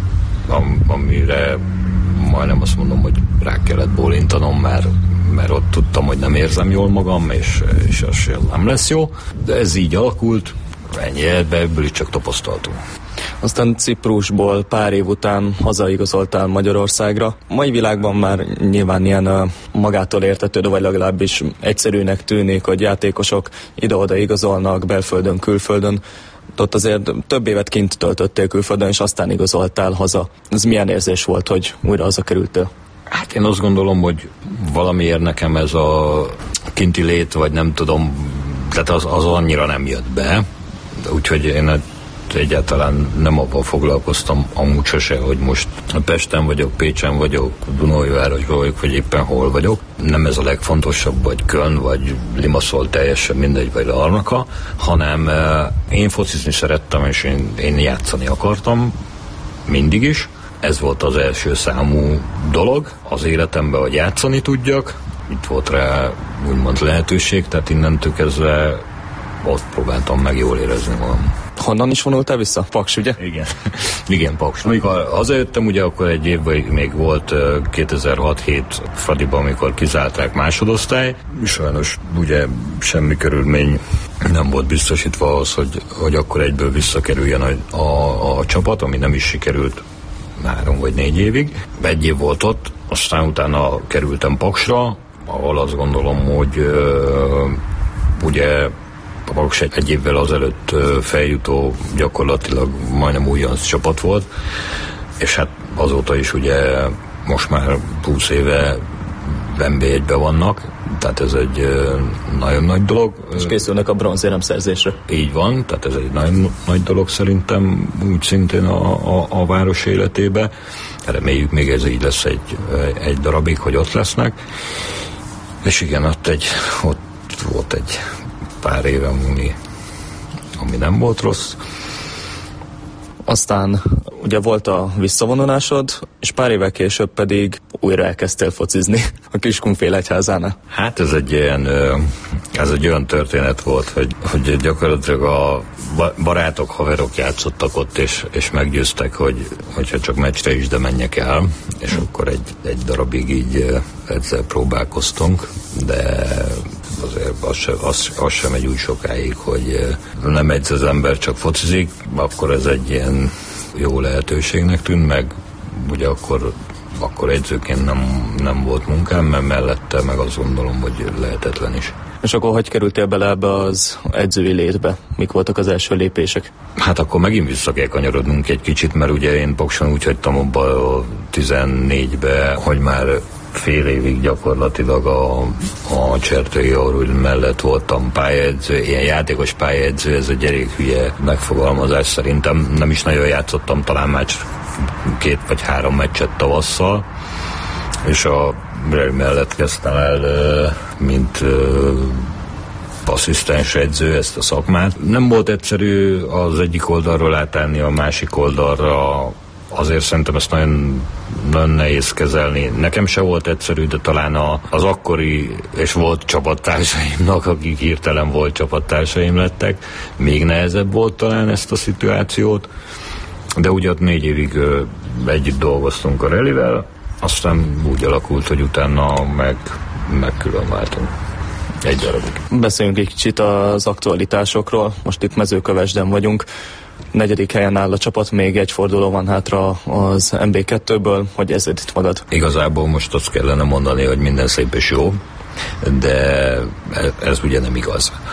am, amire majdnem azt mondom, hogy rá kellett bólintanom, mert, mert ott tudtam, hogy nem érzem jól magam, és, és az nem lesz jó. De ez így alakult, ennyi, ebből is csak tapasztaltunk. Aztán Ciprusból pár év után hazaigazoltál Magyarországra. Mai világban már nyilván ilyen uh, magától értetődő, vagy legalábbis egyszerűnek tűnik, hogy játékosok ide-oda igazolnak belföldön, külföldön. Ott azért több évet kint töltöttél külföldön, és aztán igazoltál haza. Ez milyen érzés volt, hogy újra hazakerültél? Hát én azt gondolom, hogy valamiért nekem ez a kinti lét, vagy nem tudom, tehát az, az annyira nem jött be. Úgyhogy én egyáltalán nem abban foglalkoztam amúgy sose, hogy most Pesten vagyok, Pécsen vagyok, Dunaújvárosban vagyok, vagy éppen hol vagyok. Nem ez a legfontosabb, vagy Köln, vagy Limassol, teljesen mindegy, vagy Larnaka, hanem én focizni szerettem, és én, én játszani akartam, mindig is. Ez volt az első számú dolog az életemben, hogy játszani tudjak. Itt volt rá úgymond lehetőség, tehát innentől kezdve ott próbáltam meg jól érezni magam. Honnan is vonultál vissza? Paks, ugye? Igen, igen, Paks. Amikor hazajöttem, ugye akkor egy évben még volt kétezer-hat hét Fradiban, amikor kizárták másodosztály. Sajnos ugye semmi körülmény nem volt biztosítva ahhoz, hogy, hogy akkor egyből visszakerüljen a, a, a csapat, ami nem is sikerült három vagy négy évig. Egy év volt ott, aztán utána kerültem Paksra, ahol azt gondolom, hogy uh, ugye a Paks egy, egy évvel azelőtt feljutó gyakorlatilag majdnem újonc csapat volt, és hát azóta is ugye most már húsz éve en bé egyben vannak, tehát ez egy nagyon nagy dolog. És készülnek a bronzérem szerzésre. Így van, tehát ez egy nagyon nagy dolog szerintem úgy szintén a, a, a város életébe. Reméljük még ez így lesz egy, egy darabig, hogy ott lesznek. És igen, ott, egy, ott volt egy pár éve, ami, ami nem volt rossz. Aztán ugye volt a visszavonulásod, és pár évvel később pedig újra elkezdtél focizni a Kiskunfélegyházánál. Hát ez egy ilyen, ez egy olyan történet volt, hogy, hogy gyakorlatilag a barátok, haverok játszottak ott, és, és meggyőztek, hogy hogyha csak meccsre is, de menjek el, és akkor egy, egy darabig így ezzel próbálkoztunk, de azért az sem, az, az sem megy úgy sokáig, hogy nem edz az ember, csak focizik, akkor ez egy ilyen jó lehetőségnek tűnt, meg ugye akkor, akkor edzőként nem, nem volt munkám, mert mellette meg azt gondolom, hogy lehetetlen is. És akkor hogy kerültél bele ebbe az edzői létbe? Mik voltak az első lépések? Hát akkor megint vissza kell kanyarodnunk egy kicsit, mert ugye én Pakson úgy hagytam abba a tizennégybe, hogy már fél évig gyakorlatilag a, a Csertői Aurul mellett voltam pályaedző, ilyen játékos pályaedző, ez egy elég hülye megfogalmazás, szerintem nem is nagyon játszottam, talán már két vagy három meccset tavasszal, és a mellett kezdtem el, mint asszisztens edző ezt a szakmát. Nem volt egyszerű az egyik oldalról átállni a másik oldalra, azért szerintem ezt nagyon, nagyon nehéz kezelni. Nekem se volt egyszerű, de talán a, az akkori és volt csapattársaimnak, akik hirtelen volt csapattársaim lettek, még nehezebb volt talán ezt a szituációt, de ugye ott négy évig ö, együtt dolgoztunk a Relivel, aztán úgy alakult, hogy utána meg, meg külön váltunk. Egy darabig. Beszéljünk egy kicsit az aktualitásokról. Most itt Mezőkövesden vagyunk. Negyedik helyen áll a csapat, még egy forduló van hátra az en bé kettőből. Hogy érzed itt magad? Igazából most azt kellene mondani, hogy minden szép és jó, de ez ugye nem igaz.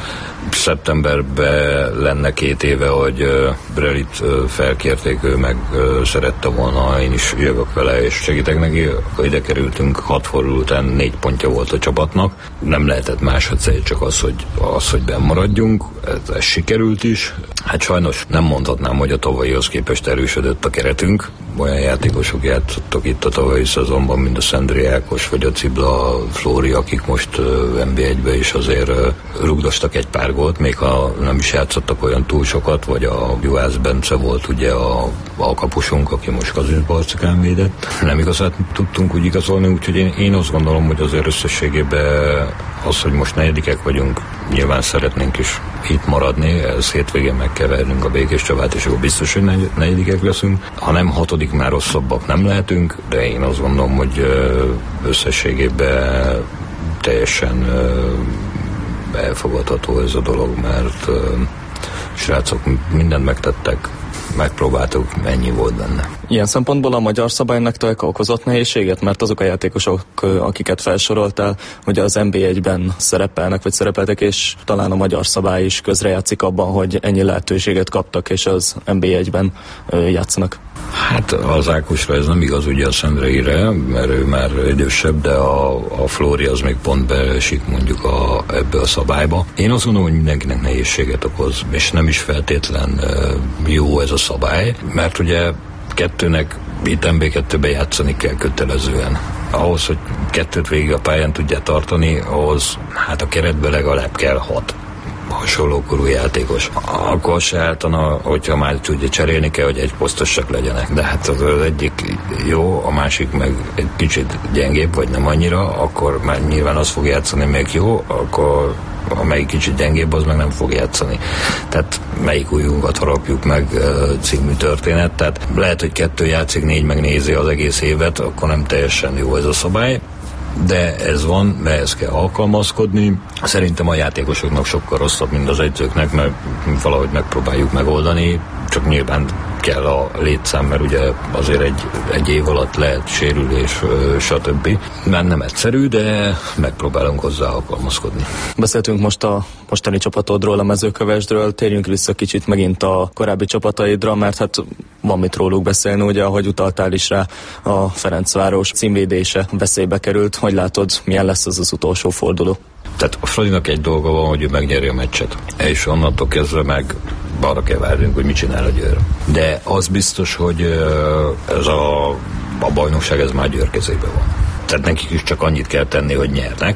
Szeptemberben lenne két éve, hogy Brelit felkérték, ő meg szerette volna, én is jövök vele és segítek neki, akkor ide kerültünk, hat forduló után négy pontja volt a csapatnak, nem lehetett másodszor, csak az, hogy, az, hogy bennmaradjunk, ez, ez sikerült is. Hát sajnos nem mondhatnám, hogy a tavalyihoz képest erősödött a keretünk, olyan játékosok játszottak itt a tavalyi szezonban, mint a Szendrei Ákos, vagy a Cibla Flóri, akik most en bé egybe is azért rugdostak egy pár gólt, még ha nem is játszottak olyan túl sokat, vagy a Juhász Bence volt ugye a, a kapusunk, aki most Kazinc Barcikán védett. Nem igazán tudtunk úgy igazolni, úgyhogy én, én azt gondolom, hogy azért összességében az, hogy most negyedikek vagyunk, nyilván szeretnénk is itt maradni, ez hétvégén meg kell vernünk a Békés Csabát, és akkor biztos, hogy negy- negyedikek leszünk. Ha nem hatodik, már rosszabbak nem lehetünk, de én azt gondolom, hogy összességében teljesen elfogadható ez a dolog, mert srácok mindent megtettek, megpróbáltuk, ennyi volt benne. Ilyen szempontból a magyar szabály nektek okozott nehézséget, mert azok a játékosok, akiket felsoroltál, hogy az en bé egyben szerepelnek, vagy szerepeltek, és talán a magyar szabály is közrejátszik abban, hogy ennyi lehetőséget kaptak, és az en bé egyben játszanak. Hát az Ákosra ez nem igaz ugye a Szendreire, mert ő már idősebb, de a, a Flóri az még pont beesik mondjuk a, ebbe a szabályba. Én azt gondolom, hogy mindenkinek nehézséget okoz, és nem is feltétlen jó ez a szabály, mert ugye kettőnek itt en bé kettőben játszani kell kötelezően. Ahhoz, hogy kettőt végig a pályán tudja tartani, ahhoz hát a keretben legalább kell hat hasonlókorú játékos. Akkor se álltana, hogyha már tudja cserélni kell, hogy egy posztosak legyenek. De hát az, az egyik jó, a másik meg egy kicsit gyengébb, vagy nem annyira, akkor már nyilván az fog játszani meg jó, akkor amelyik kicsit gyengébb, az meg nem fog játszani. Tehát melyik újunkat harapjuk meg című történet. Tehát lehet, hogy kettő játszik, négy megnézi az egész évet, akkor nem teljesen jó ez a szabály. De ez van, mert ezt kell alkalmazkodni. Szerintem a játékosoknak sokkal rosszabb, mint az edzőknek, mert valahogy megpróbáljuk megoldani, csak nyilván kell a létszám, mert ugye azért egy, egy év alatt lehet sérülés, stb. Mert nem egyszerű, de megpróbálunk hozzá alkalmazkodni. Beszéltünk most a mostani csapatodról, a Mezőkövesdről, térjünk vissza kicsit megint a korábbi csapataidra, mert hát van mit róluk beszélni, ugye, ahogy utaltál is rá, a Ferencváros címvédése veszélybe került. Hogy látod, milyen lesz ez az utolsó forduló? Tehát a Fradinak egy dolga van, hogy ő megnyeri a meccset, és onnantól kezdve meg arra kell várnunk, hogy mit csinál a Győr. De az biztos, hogy ez a, a bajnokság ez már Győr kezében van. Tehát nekik is csak annyit kell tenni, hogy nyernek,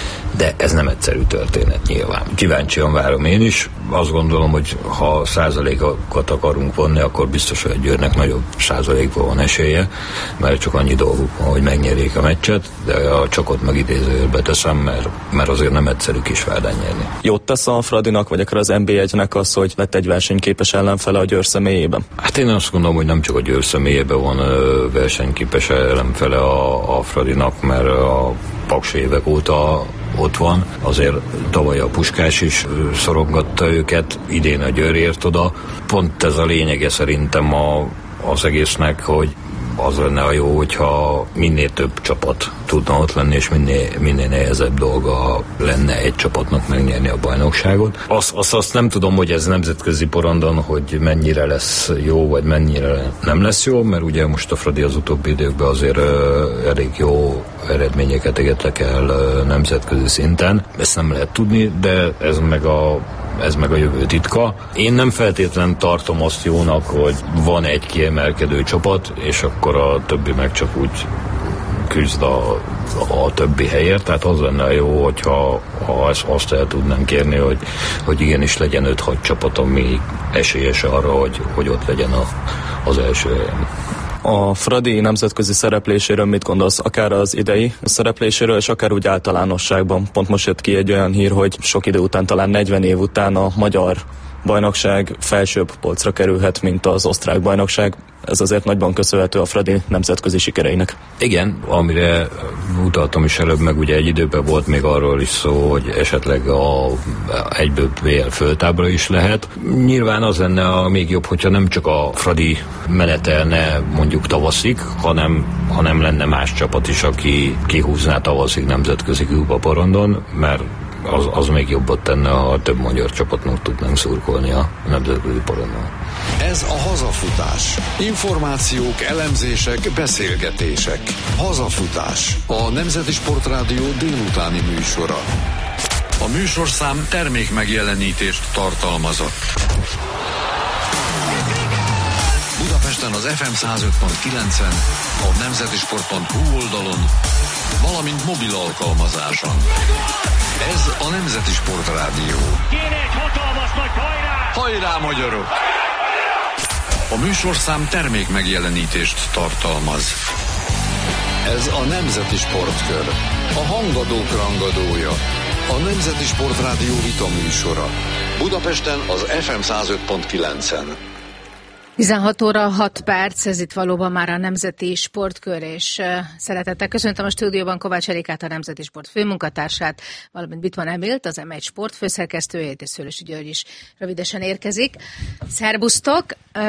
de ez nem egyszerű történet nyilván. Kíváncsian várom én is. Azt gondolom, hogy ha százalékokat akarunk vonni, akkor biztos, hogy a Győrnek nagyobb százalékban van esélye, mert csak annyi dolguk van, hogy megnyerjék a meccset, de a csakot meg idézőjelbe teszem, mert, mert azért nem egyszerű Kisvárdán nyerni. Jót tesz a Fradinak, vagy akár az en bé egynek az, hogy lett egy versenyképes ellenfele a Győr személyében? Hát én azt gondolom, hogy nem csak a Győr személyében van versenyképes ellenfele a, a Fradinak, mert a Paks évek óta ott van. Azért tavaly a Puskás is szorongatta őket, idén a Győr ért oda. Pont ez a lényege szerintem a, az egésznek, hogy az lenne a jó, hogyha minél több csapat tudna ott lenni, és minél, minél nehezebb dolga lenne egy csapatnak megnyerni a bajnokságot. Azt, azt, azt nem tudom, hogy ez nemzetközi porondon, hogy mennyire lesz jó, vagy mennyire nem lesz jó, mert ugye most a Fradi az utóbbi időkben azért uh, elég jó eredményeket égettek el uh, nemzetközi szinten. Ezt nem lehet tudni, de ez meg a ez meg a jövő titka. Én nem feltétlenül tartom azt jónak, hogy van egy kiemelkedő csapat, és akkor a többi meg csak úgy küzd a, a többi helyért, tehát az lenne jó, hogyha ha ezt, azt el tudnám kérni, hogy, hogy igenis legyen öt-hat csapat, ami esélyes arra, hogy, hogy ott legyen a, az első helyen. A Fradi nemzetközi szerepléséről mit gondolsz? Akár az idei szerepléséről, és akár úgy általánosságban. Pont most jött ki egy olyan hír, hogy sok idő után, talán negyven év után a magyar bajnokság felsőbb polcra kerülhet, mint az osztrák bajnokság. Ez azért nagyban köszönhető a Fradi nemzetközi sikereinek. Igen, amire utaltam is előbb, meg ugye egy időben volt még arról is szó, hogy esetleg a egyből bé el föltábra is lehet. Nyilván az lenne a még jobb, hogyha nem csak a Fradi menetelne mondjuk tavaszig, hanem, hanem lenne más csapat is, aki kihúzná tavaszig nemzetközi kupaporondon, mert az, az még jobbat tenne, ha több magyar csapatnak tudnánk szurkolni a nemzetközi porondon. Ez a Hazafutás. Információk, elemzések, beszélgetések. Hazafutás. A Nemzeti Sportrádió délutáni műsora. A műsorszám termék megjelenítést tartalmazott. Budapesten az ef em száz öt pont kilencen, a nemzetisport pont hu oldalon, valamint mobil alkalmazáson. Ez a Nemzeti Sportrádió. Kéne egy hatalmas nagy hajrá! Hajrá, magyarok! A műsorszám termék megjelenítést tartalmaz. Ez a Nemzeti Sportkör. A hangadók rangadója. A Nemzeti Sportrádió vita műsora. Budapesten az ef em száz öt pont kilencen. tizenhat óra hat perc, ez itt valóban már a Nemzeti Sportkör, és szeretettel köszöntöm a stúdióban Kovács Erikát, a Nemzeti Sport főmunkatársát, valamint Bittman Emilt, az em egy Sport főszerkesztőjét, és Szőlősi György is rövidesen érkezik. Szerbusztok!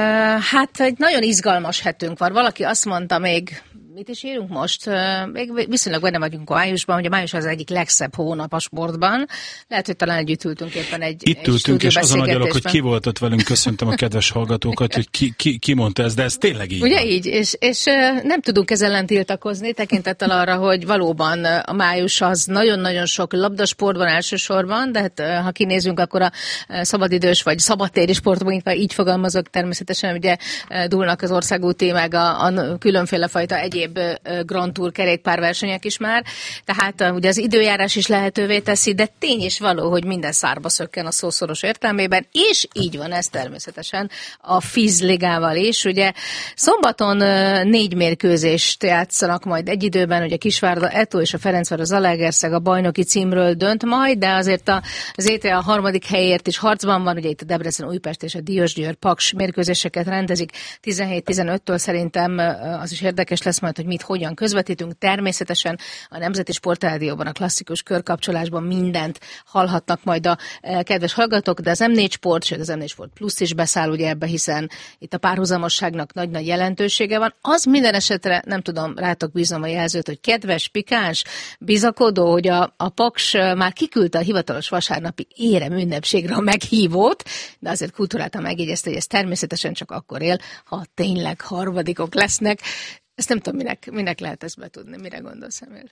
Hát egy nagyon izgalmas hetünk van. Valaki azt mondta még, mit is írunk most? Még viszonylag benne vagyunk a májusban, hogy a május az egyik legszebb hónap a sportban. Lehet, hogy talán együtt ültünk éppen egy Itt egy ültünk, és azon agyalok, hogy ki volt ott velünk, köszöntöm a kedves hallgatókat, hogy ki, ki, ki mondta ezt, de ez tényleg így Ugye van. így, és, és nem tudunk ezzel ellen tiltakozni, tekintettel arra, hogy valóban a május az nagyon-nagyon sok labdasportban elsősorban, de hát ha kinézünk, akkor a szabadidős vagy szabadtéri sportban, így fogalmazok, természetesen ugye dúlnak az országúti, meg a, a különféle fajta egyéb Grand Tour kerékpárversenyek is már, tehát ugye az időjárás is lehetővé teszi, de tény is való, hogy minden szárba szökken a szószoros értelmében, és így van ez természetesen a Fizligával is. Ugye szombaton négy mérkőzést játszanak majd egy időben, ugye Kisvárda Eto és a Ferencváros Zalaegerszeg a bajnoki címről dönt majd, de azért a, az é té a harmadik helyért is harcban van, ugye itt a Debrecen, Újpest és a Diósgyőr Paks mérkőzéseket rendezik tizenhét tizenöttől, szerintem az is érdekes lesz majd, hogy mit hogyan közvetítünk. Természetesen a Nemzeti Sportrádióban, a klasszikus körkapcsolásban mindent hallhatnak majd a kedves hallgatók, de az em négy Sport, sőt az em négy Sport Plus is beszáll ugye ebbe, hiszen itt a párhuzamosságnak nagy-nagy jelentősége van. Az minden esetre, nem tudom, rátok bízom a jelzőt, hogy kedves, pikáns, bizakodó, hogy a, a Paks már kiküldte a hivatalos vasárnapi érem ünnepségre a meghívót, de azért kulturáltan megjegyezte, hogy ez természetesen csak akkor él, ha tényleg harmadikok lesznek. Ezt nem tudom, minek, minek lehet ezt betudni. Mire gondolsz, Emil?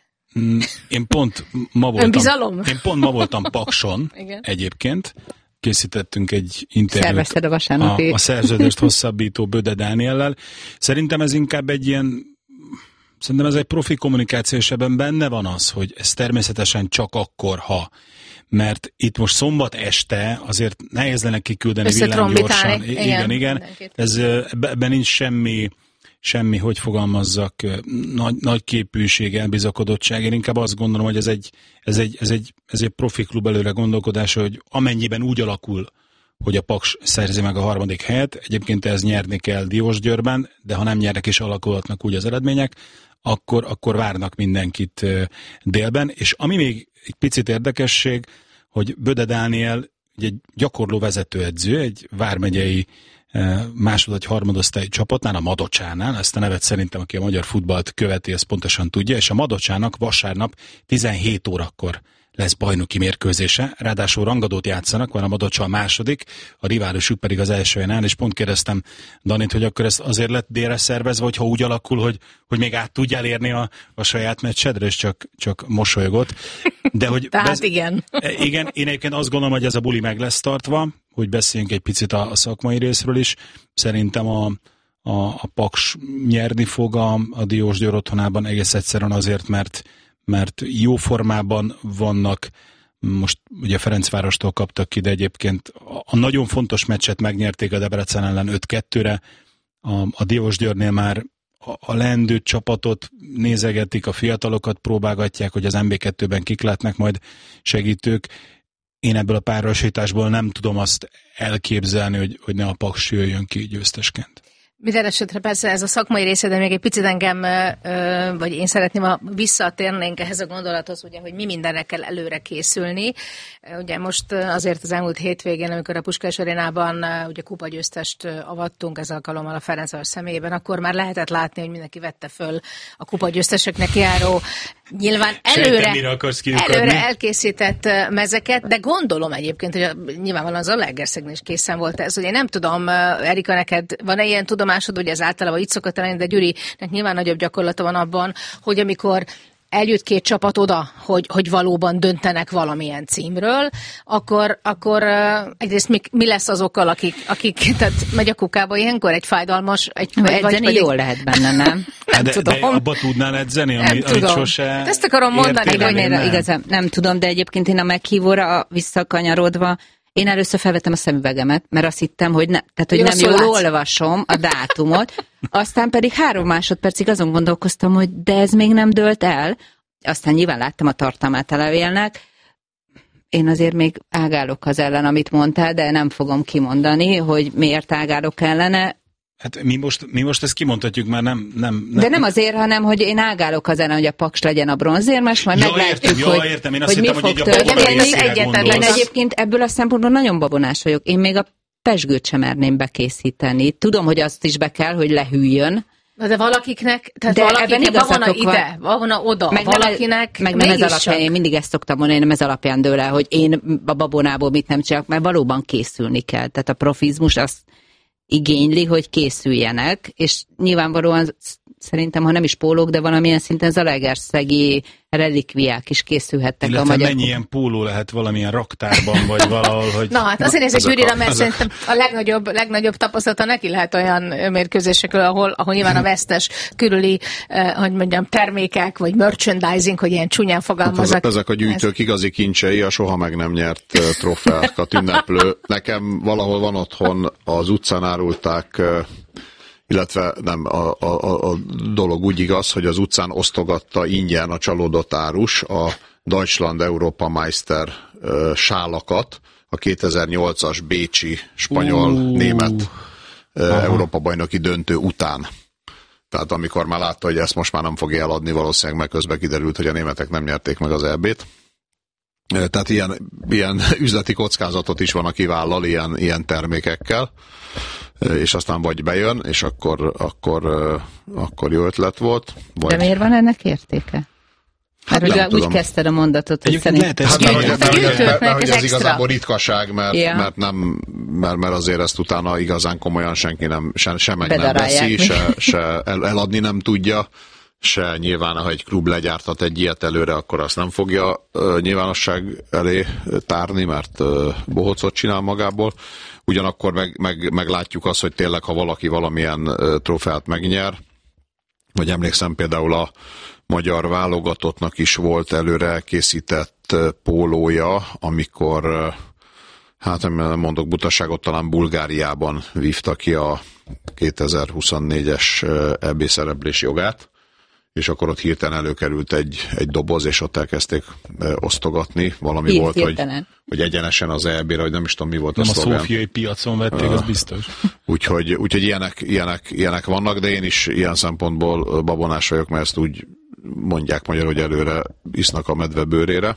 Én pont ma voltam, Önbizalom? én pont ma voltam Pakson egyébként. Készítettünk egy interjút a, vasárnapi... a, a szerződést hosszabbító Böde Dániellel. Szerintem ez inkább egy ilyen, szerintem ez egy profi kommunikáció, és ebben benne van az, hogy ez természetesen csak akkor, ha, mert itt most szombat este azért nehéz lenne kiküldeni villámgyorsan. Igen, igen. igen. Ez, ebben nincs semmi semmi, hogy fogalmazzak, nagy, nagy képűség, elbizakodottság. Én inkább azt gondolom, hogy ez egy, ez egy, ez egy, ez egy profi klub előre gondolkodása, hogy amennyiben úgy alakul, hogy a Paks szerzi meg a harmadik helyet, egyébként ez nyerni kell Diósgyőrben, de ha nem nyernek és alakulhatnak úgy az eredmények, akkor, akkor várnak mindenkit délben. És ami még egy picit érdekesség, hogy Böde Dániel egy gyakorló vezetőedző, egy vármegyei másod- vagy harmadosztályú csapatnál, a Madocsánál, ezt a nevet szerintem, aki a magyar futballt követi, ezt pontosan tudja, és a Madocsának vasárnap tizenhét órakor lesz bajnoki mérkőzése, ráadásul rangadót játszanak, van a Madocsa a második, a riválisuk pedig az első helyen áll, és pont kérdeztem Danit, hogy akkor ez azért lett délre szervezve, hogy ha úgy alakul, hogy, hogy még át tudjál érni a, a saját meccsedre, és csak, csak mosolygott. De hogy Tehát bez... igen. Igen, én egyébként azt gondolom, hogy ez a buli meg lesz tartva, hogy beszéljünk egy picit a, a szakmai részről is. Szerintem a, a, a Paks nyerni fog a, a Diósgyőr otthonában egész egyszerűen azért, mert mert jó formában vannak, most ugye Ferencvárostól kaptak ki, de egyébként a nagyon fontos meccset megnyerték a Debrecen ellen öt kettőre, a, a Diósgyőrnél már a, a leendő csapatot nézegetik, a fiatalokat próbálgatják, hogy az em bé kettőben kik lehetnek majd segítők. Én ebből a párosításból nem tudom azt elképzelni, hogy, hogy ne a Paks jöjjön ki győztesként. Minden esetre persze ez a szakmai része, de még egy picit engem, vagy én szeretném, ha visszatérnénk ehhez a gondolathoz, ugye, hogy mi mindenre kell előre készülni. Ugye most azért az elmúlt hétvégén, amikor a Puskás Arénában ugye kupagyőztest avattunk ez alkalommal a Ferencváros személyében, akkor már lehetett látni, hogy mindenki vette föl a kupagyőzteseknek járó nyilván előre, előre elkészített mezeket, de gondolom egyébként, hogy a, nyilvánvalóan az Zalaegerszegnél is készen volt ez. Ugye nem tudom, Erika, neked van-e ilyen tudomásod, hogy ez általában így szokott lenni, de Gyurinek nyilván nagyobb gyakorlata van abban, hogy amikor eljut két csapat oda, hogy, hogy valóban döntenek valamilyen címről, akkor, akkor uh, egyrészt mi, mi lesz azokkal, akik, akik tehát megy a kukába ilyenkor egy fájdalmas, egy, vagy edzeni pedig... jól lehet benne, nem? nem de, tudom. De abba tudnál edzeni, ami, nem amit tudom. sose ezt akarom mondani, hogy én nem. Igazán nem tudom, de egyébként én a meghívóra visszakanyarodva, én először felvettem a szemüvegemet, mert azt hittem, hogy, ne, tehát, hogy nem jól látsz. Olvasom a dátumot, aztán pedig három másodpercig azon gondolkoztam, hogy de ez még nem dőlt el, aztán nyilván láttam a tartalmát a levélnek, én azért még ágálok az ellen, amit mondtál, de nem fogom kimondani, hogy miért ágálok ellene. Hát mi most, mi most ezt kimondhatjuk, már nem, nem, nem... De nem azért, hanem, hogy én ágálok az ellen, hogy a Paks legyen a bronzérmes, majd ja, meglátjuk, értem, hogy, ja, értem. Én azt hogy hittem, mi hogy fog történni. Én egyébként ebből a szempontból nagyon babonás vagyok. Én még a pezsgőt sem merném bekészíteni. Tudom, hogy azt is be kell, hogy lehűljön. De valakiknek, tehát de valakiknek van ide, van oda, meg valakinek meg nem ez alapján, csak... én mindig ezt szoktam mondani, nem ez alapján dől el, hogy én a babonából mit nem csinálok, mert valóban készülni kell. Tehát a profizmus azt igényli, hogy készüljenek, és nyilvánvalóan szerintem, ha nem is pólók, de valamilyen szinten zalaegerszegi relikviák is készülhettek. Illetve a magyar... mennyi ilyen póló lehet valamilyen raktárban, vagy valahol, hogy... Na hát azért nézek Gyurira, mert szerintem a legnagyobb, legnagyobb tapasztalata neki lehet olyan mérkőzésekről, ahol, ahol nyilván a vesztes körüli, eh, hogy mondjam, termékek, vagy merchandising, hogy ilyen csúnyán fogalmazok. Hát ezek a gyűjtők ez... igazi kincsei, a soha meg nem nyert uh, trófeákat ünneplő. Nekem valahol van otthon, az utcán árulták, uh, illetve nem, a, a, a dolog úgy igaz, hogy az utcán osztogatta ingyen a csalódott árus a Deutschland Europameister uh, sálakat, a kétezer-nyolcas bécsi spanyol-német uh, Európa-bajnoki döntő után. Tehát amikor már látta, hogy ezt most már nem fogja eladni, valószínűleg meg közben kiderült, hogy a németek nem nyerték meg az é bét. Tehát ilyen, ilyen üzleti kockázatot is van, aki vállal ilyen, ilyen termékekkel, és aztán vagy bejön, és akkor, akkor, akkor jó ötlet volt. Vagy... De miért van ennek értéke? Hát ugye úgy tudom. Kezdted a mondatot, hogy szerint... Hát mert, mert, mert, mert, mert hogy ez igazából ritkaság, mert, yeah. mert, nem, mert, mert azért ezt utána igazán komolyan senki nem, se, se meg nem veszi, se, se el, eladni nem tudja, se nyilván, ha egy klub legyártat egy ilyet előre, akkor azt nem fogja uh, nyilvánosság elé tárni, mert uh, bohócot csinál magából. Ugyanakkor meg, meg, meg látjuk azt, hogy tényleg, ha valaki valamilyen uh, trófeát megnyer, vagy emlékszem például a magyar válogatottnak is volt előre készített pólója, amikor, hát nem mondok butaságot, talán Bulgáriában vívta ki a kétezer-huszonnégyes é bé szereplés jogát, és akkor ott hirtelen előkerült egy, egy doboz, és ott elkezdték osztogatni. Valami Hírt, volt, hogy, hogy egyenesen az é bére, hogy nem is tudom, mi volt nem a szlogán. Nem a szófiai piacon vették, uh, az biztos. Úgyhogy, úgyhogy ilyenek, ilyenek, ilyenek vannak, de én is ilyen szempontból babonás vagyok, mert ezt úgy mondják magyarul, hogy előre isznak a medve bőrére.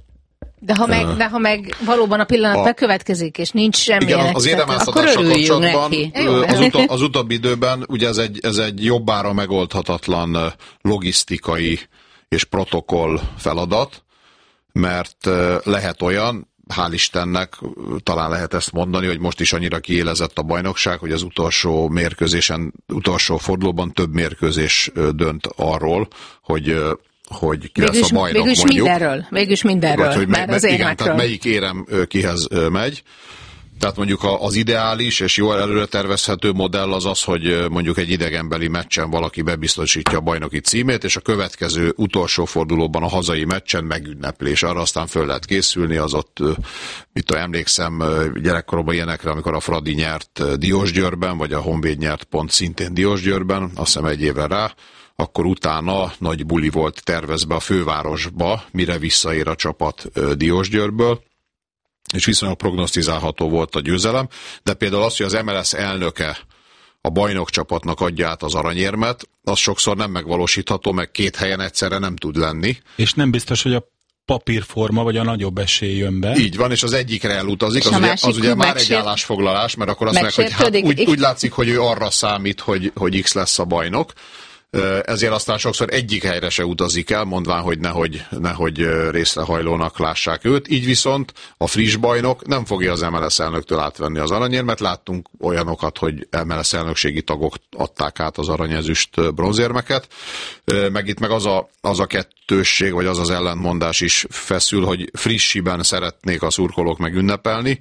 De ha meg, de ha meg valóban a pillanat a, bekövetkezik, és nincs semmilyen igen, az éremáztatással kapcsolatban az, uta, az utóbbi időben ugye ez egy, ez egy jobbára megoldhatatlan logisztikai és protokoll feladat, mert lehet olyan, hál' Istennek, talán lehet ezt mondani, hogy most is annyira kiélezett a bajnokság, hogy az utolsó mérkőzésen, utolsó fordulóban több mérkőzés dönt arról, hogy hogy ki lesz a bajnok, végülis mondjuk. Mindenről, végülis mindenről, vagy, hogy már me, az igen, érmekről. tehát melyik érem kihez megy. Tehát mondjuk az ideális és jól előre tervezhető modell az az, hogy mondjuk egy idegenbeli meccsen valaki bebiztosítja a bajnoki címét, és a következő utolsó fordulóban a hazai meccsen megünneplés. Arra aztán föl lehet készülni, az ott, mit tudom, emlékszem gyerekkoromban ilyenekre, amikor a Fradi nyert Diósgyőrben, vagy a Honvéd nyert pont szintén Diósgyőrben, azt hiszem egy évvel rá, akkor utána nagy buli volt tervezve a fővárosba, mire visszaér a csapat Diósgyőrből, és viszonylag prognosztizálható volt a győzelem, de például az, hogy az em el es elnöke a bajnokcsapatnak adja át az aranyérmet, az sokszor nem megvalósítható, meg két helyen egyszerre nem tud lenni. És nem biztos, hogy a papírforma, vagy a nagyobb esély jön be. Így van, és az egyikre elutazik, az ugye, az ugye már egy állásfoglalás, mert akkor azt mondják, hogy hát úgy, úgy látszik, hogy ő arra számít, hogy, hogy X lesz a bajnok, ezért aztán sokszor egyik helyre se utazik el, mondván, hogy nehogy, nehogy részrehajlónak lássák őt. Így viszont a friss bajnok nem fogja az em el es elnöktől átvenni az aranyérmet. Láttunk olyanokat, hogy em el es elnökségi tagok adták át az aranyezüst bronzérmeket. Meg itt meg az a, az a kettősség, vagy az az ellentmondás is feszül, hogy frissiben szeretnék a szurkolók megünnepelni,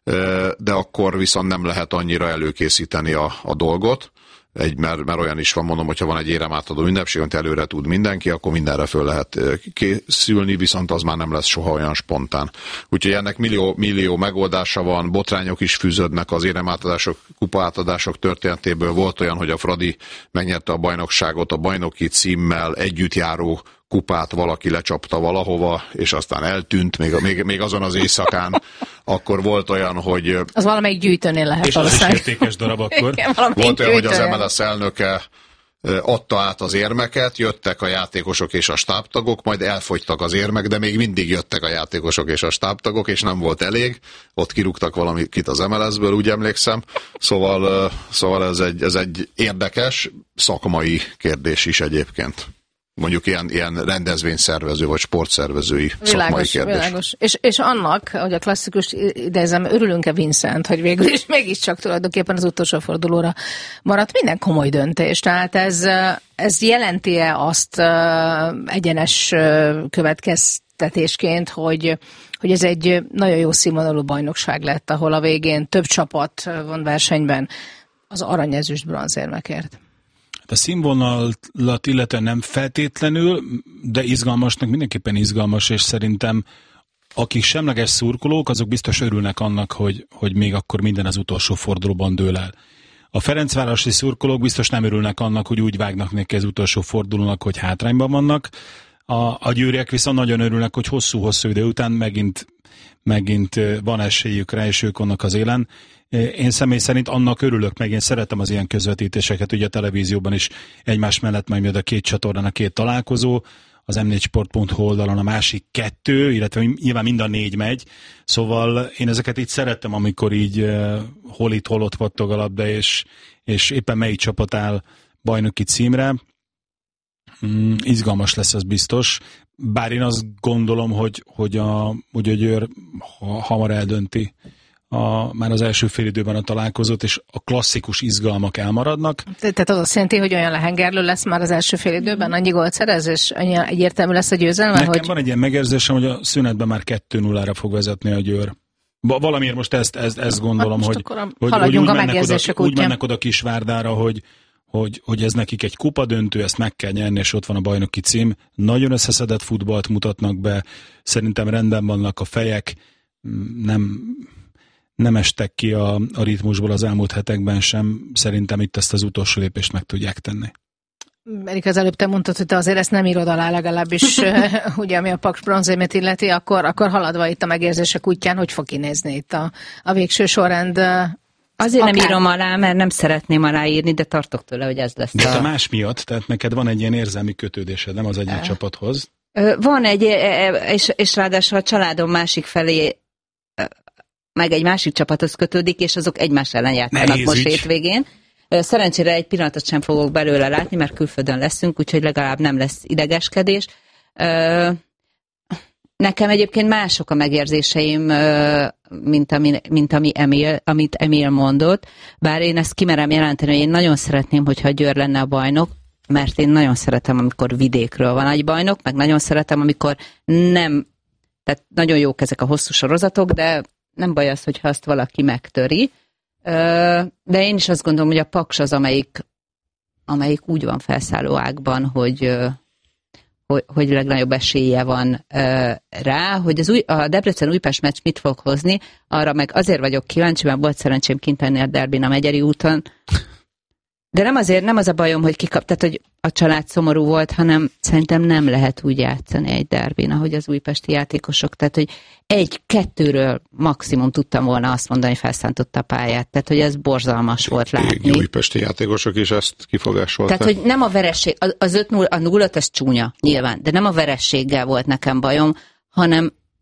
de akkor viszont nem lehet annyira előkészíteni a, a dolgot. Egy, mert, mert olyan is van, mondom, hogyha van egy éremátadó ünnepség, amit előre tud mindenki, akkor mindenre föl lehet készülni, viszont az már nem lesz soha olyan spontán. Úgyhogy ennek millió, millió megoldása van, botrányok is fűződnek az éremátadások, kupaátadások történetéből. Volt olyan, hogy a Fradi megnyerte a bajnokságot, a bajnoki címmel együtt járó kupát valaki lecsapta valahova, és aztán eltűnt, még, még, még azon az éjszakán. Akkor volt olyan, hogy... Az valamelyik gyűjtőnél lehet. És az is értékes darab akkor. Igen, volt olyan, hogy az em el es elnöke adta át az érmeket, jöttek a játékosok és a stábtagok, majd elfogytak az érmek, de még mindig jöttek a játékosok és a stábtagok, és nem volt elég. Ott kirúgtak valamit az em el es-ből, úgy emlékszem. Szóval, szóval ez, egy, ez egy érdekes szakmai kérdés is egyébként. Mondjuk ilyen, ilyen rendezvényszervező vagy sportszervezői világos, szakmai kérdés. Világos. És, és annak, hogy a klasszikus idézem, örülünk-e Vincent, hogy végül is mégiscsak tulajdonképpen az utolsó fordulóra maradt minden komoly döntés. Tehát ez, ez jelenti-e azt egyenes következtetésként, hogy, hogy ez egy nagyon jó színvonalú bajnokság lett, ahol a végén több csapat van versenyben az aranyezüst bronzérmekért? A színvonalat illetően nem feltétlenül, de izgalmasnak mindenképpen izgalmas, és szerintem akik semleges szurkolók, azok biztos örülnek annak, hogy, hogy még akkor minden az utolsó fordulóban dől el. A ferencvárosi szurkolók biztos nem örülnek annak, hogy úgy vágnak neki az utolsó fordulónak, hogy hátrányban vannak. A, a győriek viszont nagyon örülnek, hogy hosszú-hosszú idő után megint, megint van esélyük rá, és ők vannak az élen. Én személy szerint annak örülök, meg én szeretem az ilyen közvetítéseket, ugye a televízióban is egymás mellett megy a két csatornán a két találkozó, az em négy sport pont hu oldalon a másik kettő, illetve nyilván mind a négy megy, szóval én ezeket így szerettem, amikor így uh, hol itt, hol ott pattog a labda, és, és éppen melyik csapat áll bajnoki címre. Mm, izgalmas lesz, az biztos, bár én azt gondolom, hogy, hogy, a, hogy a Győr ha, hamar eldönti A, már az első félidőben a találkozót, és a klasszikus izgalmak elmaradnak. Te, tehát az azt jelenti, hogy olyan lehengerlő lesz már az első félidőben, annyi gólt szerez, és annyi egyértelmű lesz a győzelme? Nekem hogy... van egy ilyen megérzésem, hogy a szünetben már kettő nullára fog vezetni a Győr. Valamiért most ezt, ezt, ezt gondolom, hát hogy, hogy, hogy úgy, mennek oda, úgy mennek oda Kisvárdára, hogy, hogy, hogy ez nekik egy kupadöntő, ezt meg kell nyerni, és ott van a bajnoki cím. Nagyon összeszedett futballt mutatnak be, szerintem rendben vannak a fejek, nem... nem estek ki a, a ritmusból az elmúlt hetekben sem. Szerintem itt ezt az utolsó lépést meg tudják tenni. Erika, az előbb te mondtad, hogy te azért ezt nem írod alá, legalábbis ugye, ami a Paks bronzérmet illeti, akkor, akkor haladva itt a megérzések útján, hogy fog kinézni itt a, a végső sorrend? Azért akár... nem írom alá, mert nem szeretném aláírni, de tartok tőle, hogy ez lesz. De a... te más miatt, tehát neked van egy ilyen érzelmi kötődésed, nem az egyik e... csapathoz? Van egy, és, és ráadásul a családom másik felé meg egy másik csapathoz kötődik, és azok egymás ellen játszanak most hétvégén. Szerencsére egy pillanatot sem fogok belőle látni, mert külföldön leszünk, úgyhogy legalább nem lesz idegeskedés. Nekem egyébként mások a megérzéseim, mint, ami, mint ami Emil, amit Emil mondott, bár én ezt kimerem jelenteni, hogy én nagyon szeretném, hogyha a Győr lenne a bajnok, mert én nagyon szeretem, amikor vidékről van egy bajnok, meg nagyon szeretem, amikor nem, tehát nagyon jók ezek a hosszú sorozatok, de nem baj az, hogyha azt valaki megtöri. De én is azt gondolom, hogy a Paks az, amelyik, amelyik úgy van felszálló ágban, hogy, hogy, hogy legnagyobb esélye van rá, hogy az új, a Debrecen-Újpest meccs mit fog hozni, arra meg azért vagyok kíváncsi, mert volt szerencsém kint lenni a derbin a Megyeri úton. De nem azért, nem az a bajom, hogy kikap, tehát, hogy a család szomorú volt, hanem szerintem nem lehet úgy játszani egy derbin, ahogy az újpesti játékosok. Tehát, hogy egy-kettőről maximum tudtam volna azt mondani, hogy felszántotta a pályát. Tehát, hogy ez borzalmas volt látni. A újpesti játékosok is ezt kifogásolták. Tehát, hogy nem a veresség, az öt nulla, a nullat, ez csúnya, nyilván, de nem a verességgel volt nekem bajom, hanem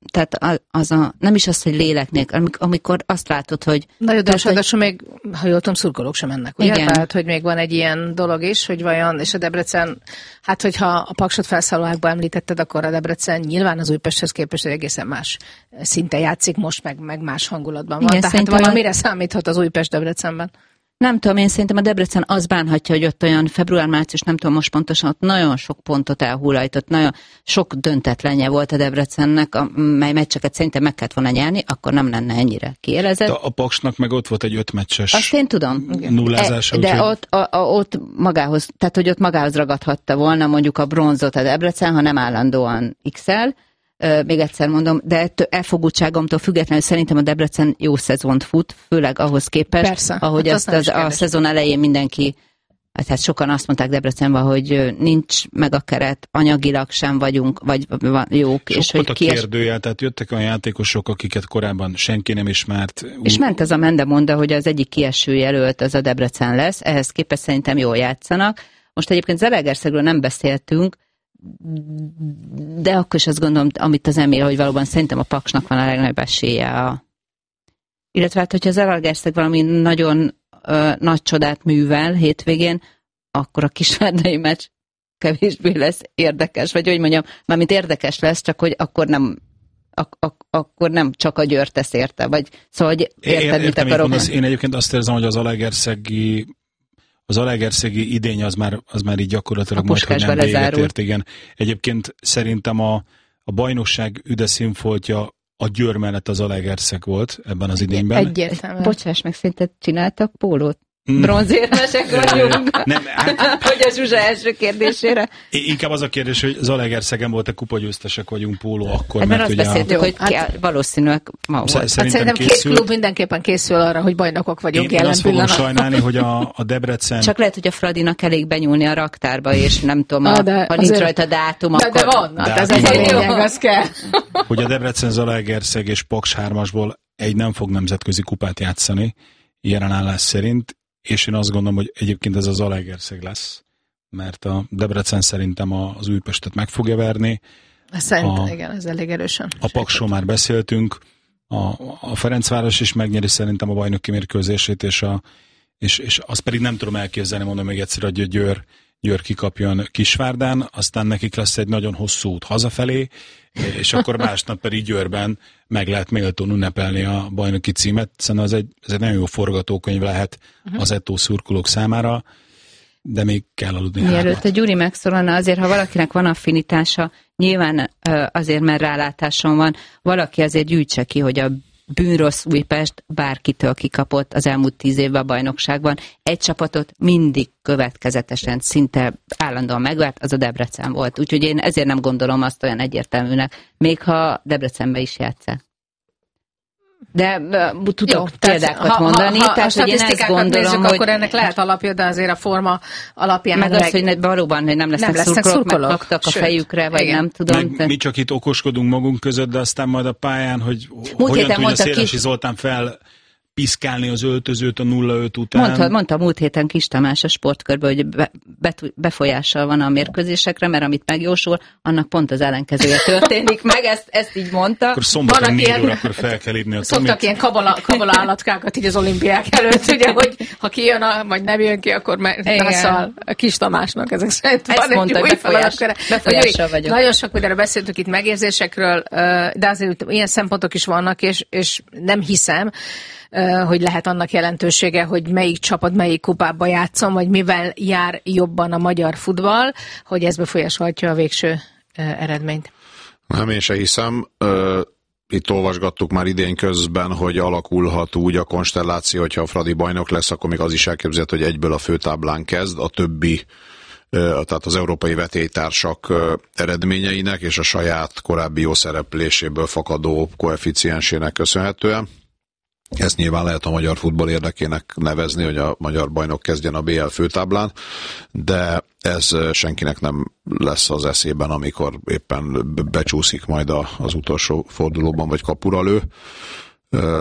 tehát az a, nem is az, hogy lélek nélkül, amikor azt látod, hogy... Nagyon de ráadásul még, ha jól tudom, szurkolók sem mennek, ugye? Igen. Tehát, hogy még van egy ilyen dolog is, hogy vajon, és a Debrecen, hát hogyha a Paksot felszállóákba említetted, akkor a Debrecen nyilván az Újpesthez képest egy egészen más szinten játszik most, meg, meg más hangulatban van. Igen, tehát vajon a... mire számíthat az Újpest Debrecenben? Nem tudom, én szerintem a Debrecen az bánhatja, hogy ott olyan február-március, nem tudom most pontosan, ott nagyon sok pontot elhullajtott, nagyon sok döntetlenje volt a Debrecennek, mely meccseket szerintem meg kellett volna nyerni, akkor nem lenne ennyire kiélezett. De a Paksnak meg ott volt egy öt meccses azt én tudom. nullázása. De úgy, ott, a, a, ott magához, tehát hogy ott magához ragadhatta volna mondjuk a bronzot a Debrecen, ha nem állandóan X-el. Még egyszer mondom, de elfogultságomtól függetlenül szerintem a Debrecen jó szezont fut, főleg ahhoz képest, persze, ahogy hát ezt az, a szezon elején mindenki, hát sokan azt mondták Debrecenben, hogy nincs meg a keret, anyagilag sem vagyunk, vagy jók. Sok és volt hogy a kies... kérdőjel, tehát jöttek olyan játékosok, akiket korábban senki nem ismert. És ment ez a Mendemonda, hogy az egyik kieső jelölt az a Debrecen lesz, ehhez képest szerintem jól játszanak. Most egyébként Zalaegerszegről nem beszéltünk, de akkor is azt gondolom, amit az Emil, hogy valóban szerintem a Paksnak van a legnagyobb esélye. A... Illetve hát, hogyha az Zalaegerszeg valami nagyon ö, nagy csodát művel hétvégén, akkor a kisvárdai meccs kevésbé lesz érdekes, vagy hogy mondjam, mármint érdekes lesz, csak hogy akkor nem ak- ak- akkor nem csak a Győr tesz érte, vagy szóval, hogy érted, mit akarok. Az, én egyébként azt érzem, hogy az Zalaegerszegi Az Zalaegerszegi idény az már, az már így gyakorlatilag majd, hogy nem véget ért, igen. Egyébként szerintem a, a bajnokság üde színfoltja a Győr mellett az Zalaegerszeg volt ebben az idényben. Egyértelműen. Bocsáss meg, szerinted csináltak pólót? Bronzérmesek vagyunk. Nem, hát, hogy a Zsuzsa első kérdésére. Inkább az a kérdés, hogy Zalaegerszegen volt-e kupagyőztesek vagyunk póló akkor, hát, mert, mert ugye... azt beszéltük, a... hogy hát, valószínűleg ma volt. Hát szerintem két klub mindenképpen készül arra, hogy bajnokok vagyunk én, jelen én pillanat. Én azt fogom sajnálni, hogy a, a Debrecen... Csak lehet, hogy a Fradinak elég benyúlni a raktárba, és nem tudom, a, de, ha nincs rajta dátum, de, akkor... De van, de ez az a lényeg, az kell. Hogy a Debrecen, Zalaegerszeg és Paks hármasból egy nem fog nemzetközi kupát játszani, jelen állás szerint, és én azt gondolom, hogy egyébként ez a Zalaegerszeg lesz, mert a Debrecen szerintem az Újpestet meg fogja verni. Szerintem, a, igen, ez elég erősen. A Paksról már beszéltünk, a, a Ferencváros is megnyeri szerintem a bajnoki mérkőzését, és, a, és, és azt pedig nem tudom elképzelni, mondom még egyszer, hogy Győr, Győr kikapjon Kisvárdán, aztán nekik lesz egy nagyon hosszú út hazafelé, és akkor másnap pedig Győrben meg lehet méltón ünnepelni a bajnoki címet, hiszen az egy, ez egy nagyon jó forgatókönyv lehet uh-huh. az ettó szurkolók számára, de még kell aludni. Mielőtt a Gyuri megszólalna, azért, ha valakinek van affinitása, nyilván azért, mert rálátáson van, valaki azért gyűjtse ki, hogy a bűnrossz Újpest bárkitől kikapott az elmúlt tíz évben a bajnokságban. Egy csapatot mindig következetesen, szinte állandóan megvert, az a Debrecen volt. Úgyhogy én ezért nem gondolom azt olyan egyértelműnek, még ha Debrecenbe is játsszák. De uh, tudok jó, példákat ha, mondani. Ha, ha, tehát, ha hogy én ezt gondolom, nézzük, hogy... akkor ennek lehet alapja, de azért a forma alapján... Meg, meg az, hogy ne, valóban, hogy nem lesznek, nem lesznek szurkolók, szurkolók, megkaptak a fejükre, vagy igen. Nem tudom. Meg de... Mi csak itt okoskodunk magunk között, de aztán majd a pályán, hogy múlt hogyan tudja Szélesi ki... Zoltán fel piszkálni az öltözőt a nulla öt után. Mondta, mondta múlt héten Kis Tamás a Sportkörben, hogy be, be, befolyással van a mérkőzésekre, mert amit megjósol, annak pont az ellenkezője történik meg, ezt, ezt így mondta. Akkor szombaton négy órakor fel kell írni a Szoktak Tomit. Ilyen kabala, kabala állatkákat így az olimpiák előtt, ugye, hogy ha kijön, a, vagy nem jön ki, akkor megszáll a Kis Tamásnak ezek szerint. Ezt van mondta, hogy befolyás, befolyással vagyok. Nagyon sok mindenről beszéltük itt megérzésekről, de azért ilyen szempontok is vannak, és, és nem hiszem, hogy lehet annak jelentősége, hogy melyik csapat melyik kupába játszom, vagy mivel jár jobban a magyar futball, hogy ez befolyásolhatja a végső eredményt. Nem, én se hiszem. Itt olvasgattuk már idén közben, hogy alakulhat úgy a konstelláció, hogyha a Fradi bajnok lesz, akkor még az is elképzelhető, hogy egyből a főtáblán kezd, a többi, tehát az európai vetélytársak eredményeinek és a saját korábbi jó szerepléséből fakadó koeficiensének köszönhetően. Ezt nyilván lehet a magyar futball érdekének nevezni, hogy a magyar bajnok kezdjen a bé el főtáblán, de ez senkinek nem lesz az eszében, amikor éppen becsúszik majd az utolsó fordulóban, vagy kapura lő.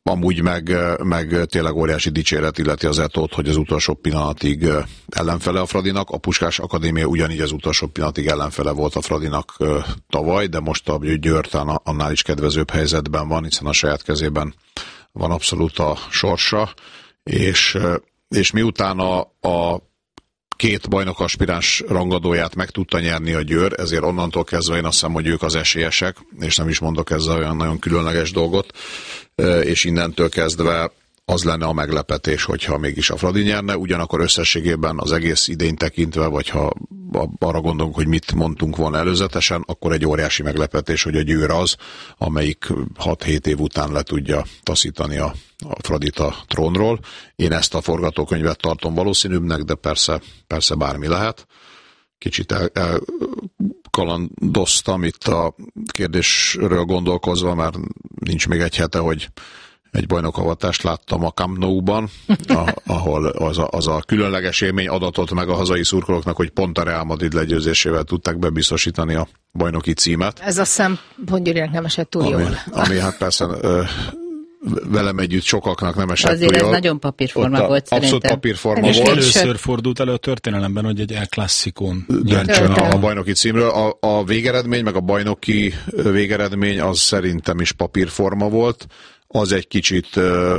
amúgy meg, meg tényleg óriási dicséret illeti az Etót, hogy az utolsó pillanatig ellenfele a Fradinak. A Puskás Akadémia ugyanígy az utolsó pillanatig ellenfele volt a Fradinak tavaly, de most a Győr annál is kedvezőbb helyzetben van, hiszen a saját kezében van abszolút a sorsa, és, és miután a, a két bajnok aspiráns rangadóját meg tudta nyerni a Győr, ezért onnantól kezdve én azt hiszem, hogy ők az esélyesek, és nem is mondok ezzel olyan nagyon különleges dolgot, és innentől kezdve az lenne a meglepetés, hogyha mégis a Fradi nyerne, ugyanakkor összességében az egész idényt tekintve, vagy ha arra gondolunk, hogy mit mondtunk volna előzetesen, akkor egy óriási meglepetés, hogy a Győr az, amelyik hat-hét év után le tudja taszítani a, a Fradit a trónról. Én ezt a forgatókönyvet tartom valószínűbbnek, de persze, persze bármi lehet. Kicsit el, elkalandoztam itt a kérdésről gondolkozva, mert nincs még egy hete, hogy egy bajnokavatást láttam a Camp Nou-ban, ahol az a, az a különleges élmény adatot meg a hazai szurkolóknak, hogy pont a Real Madrid legyőzésével tudták bebiztosítani a bajnoki címet. Ez azt hiszem, hogy Győrnek nem esett túl ami, jól. Ami hát persze ö, velem együtt sokaknak nem esett azért túl jól. Ez nagyon papírforma Ott volt abszolút szerintem. papírforma és volt. Először fordult elő a történelemben, hogy egy El Clasicón döntsön a, a bajnoki címről. A, a végeredmény, meg a bajnoki végeredmény az szerintem is papírforma volt. Az egy kicsit uh,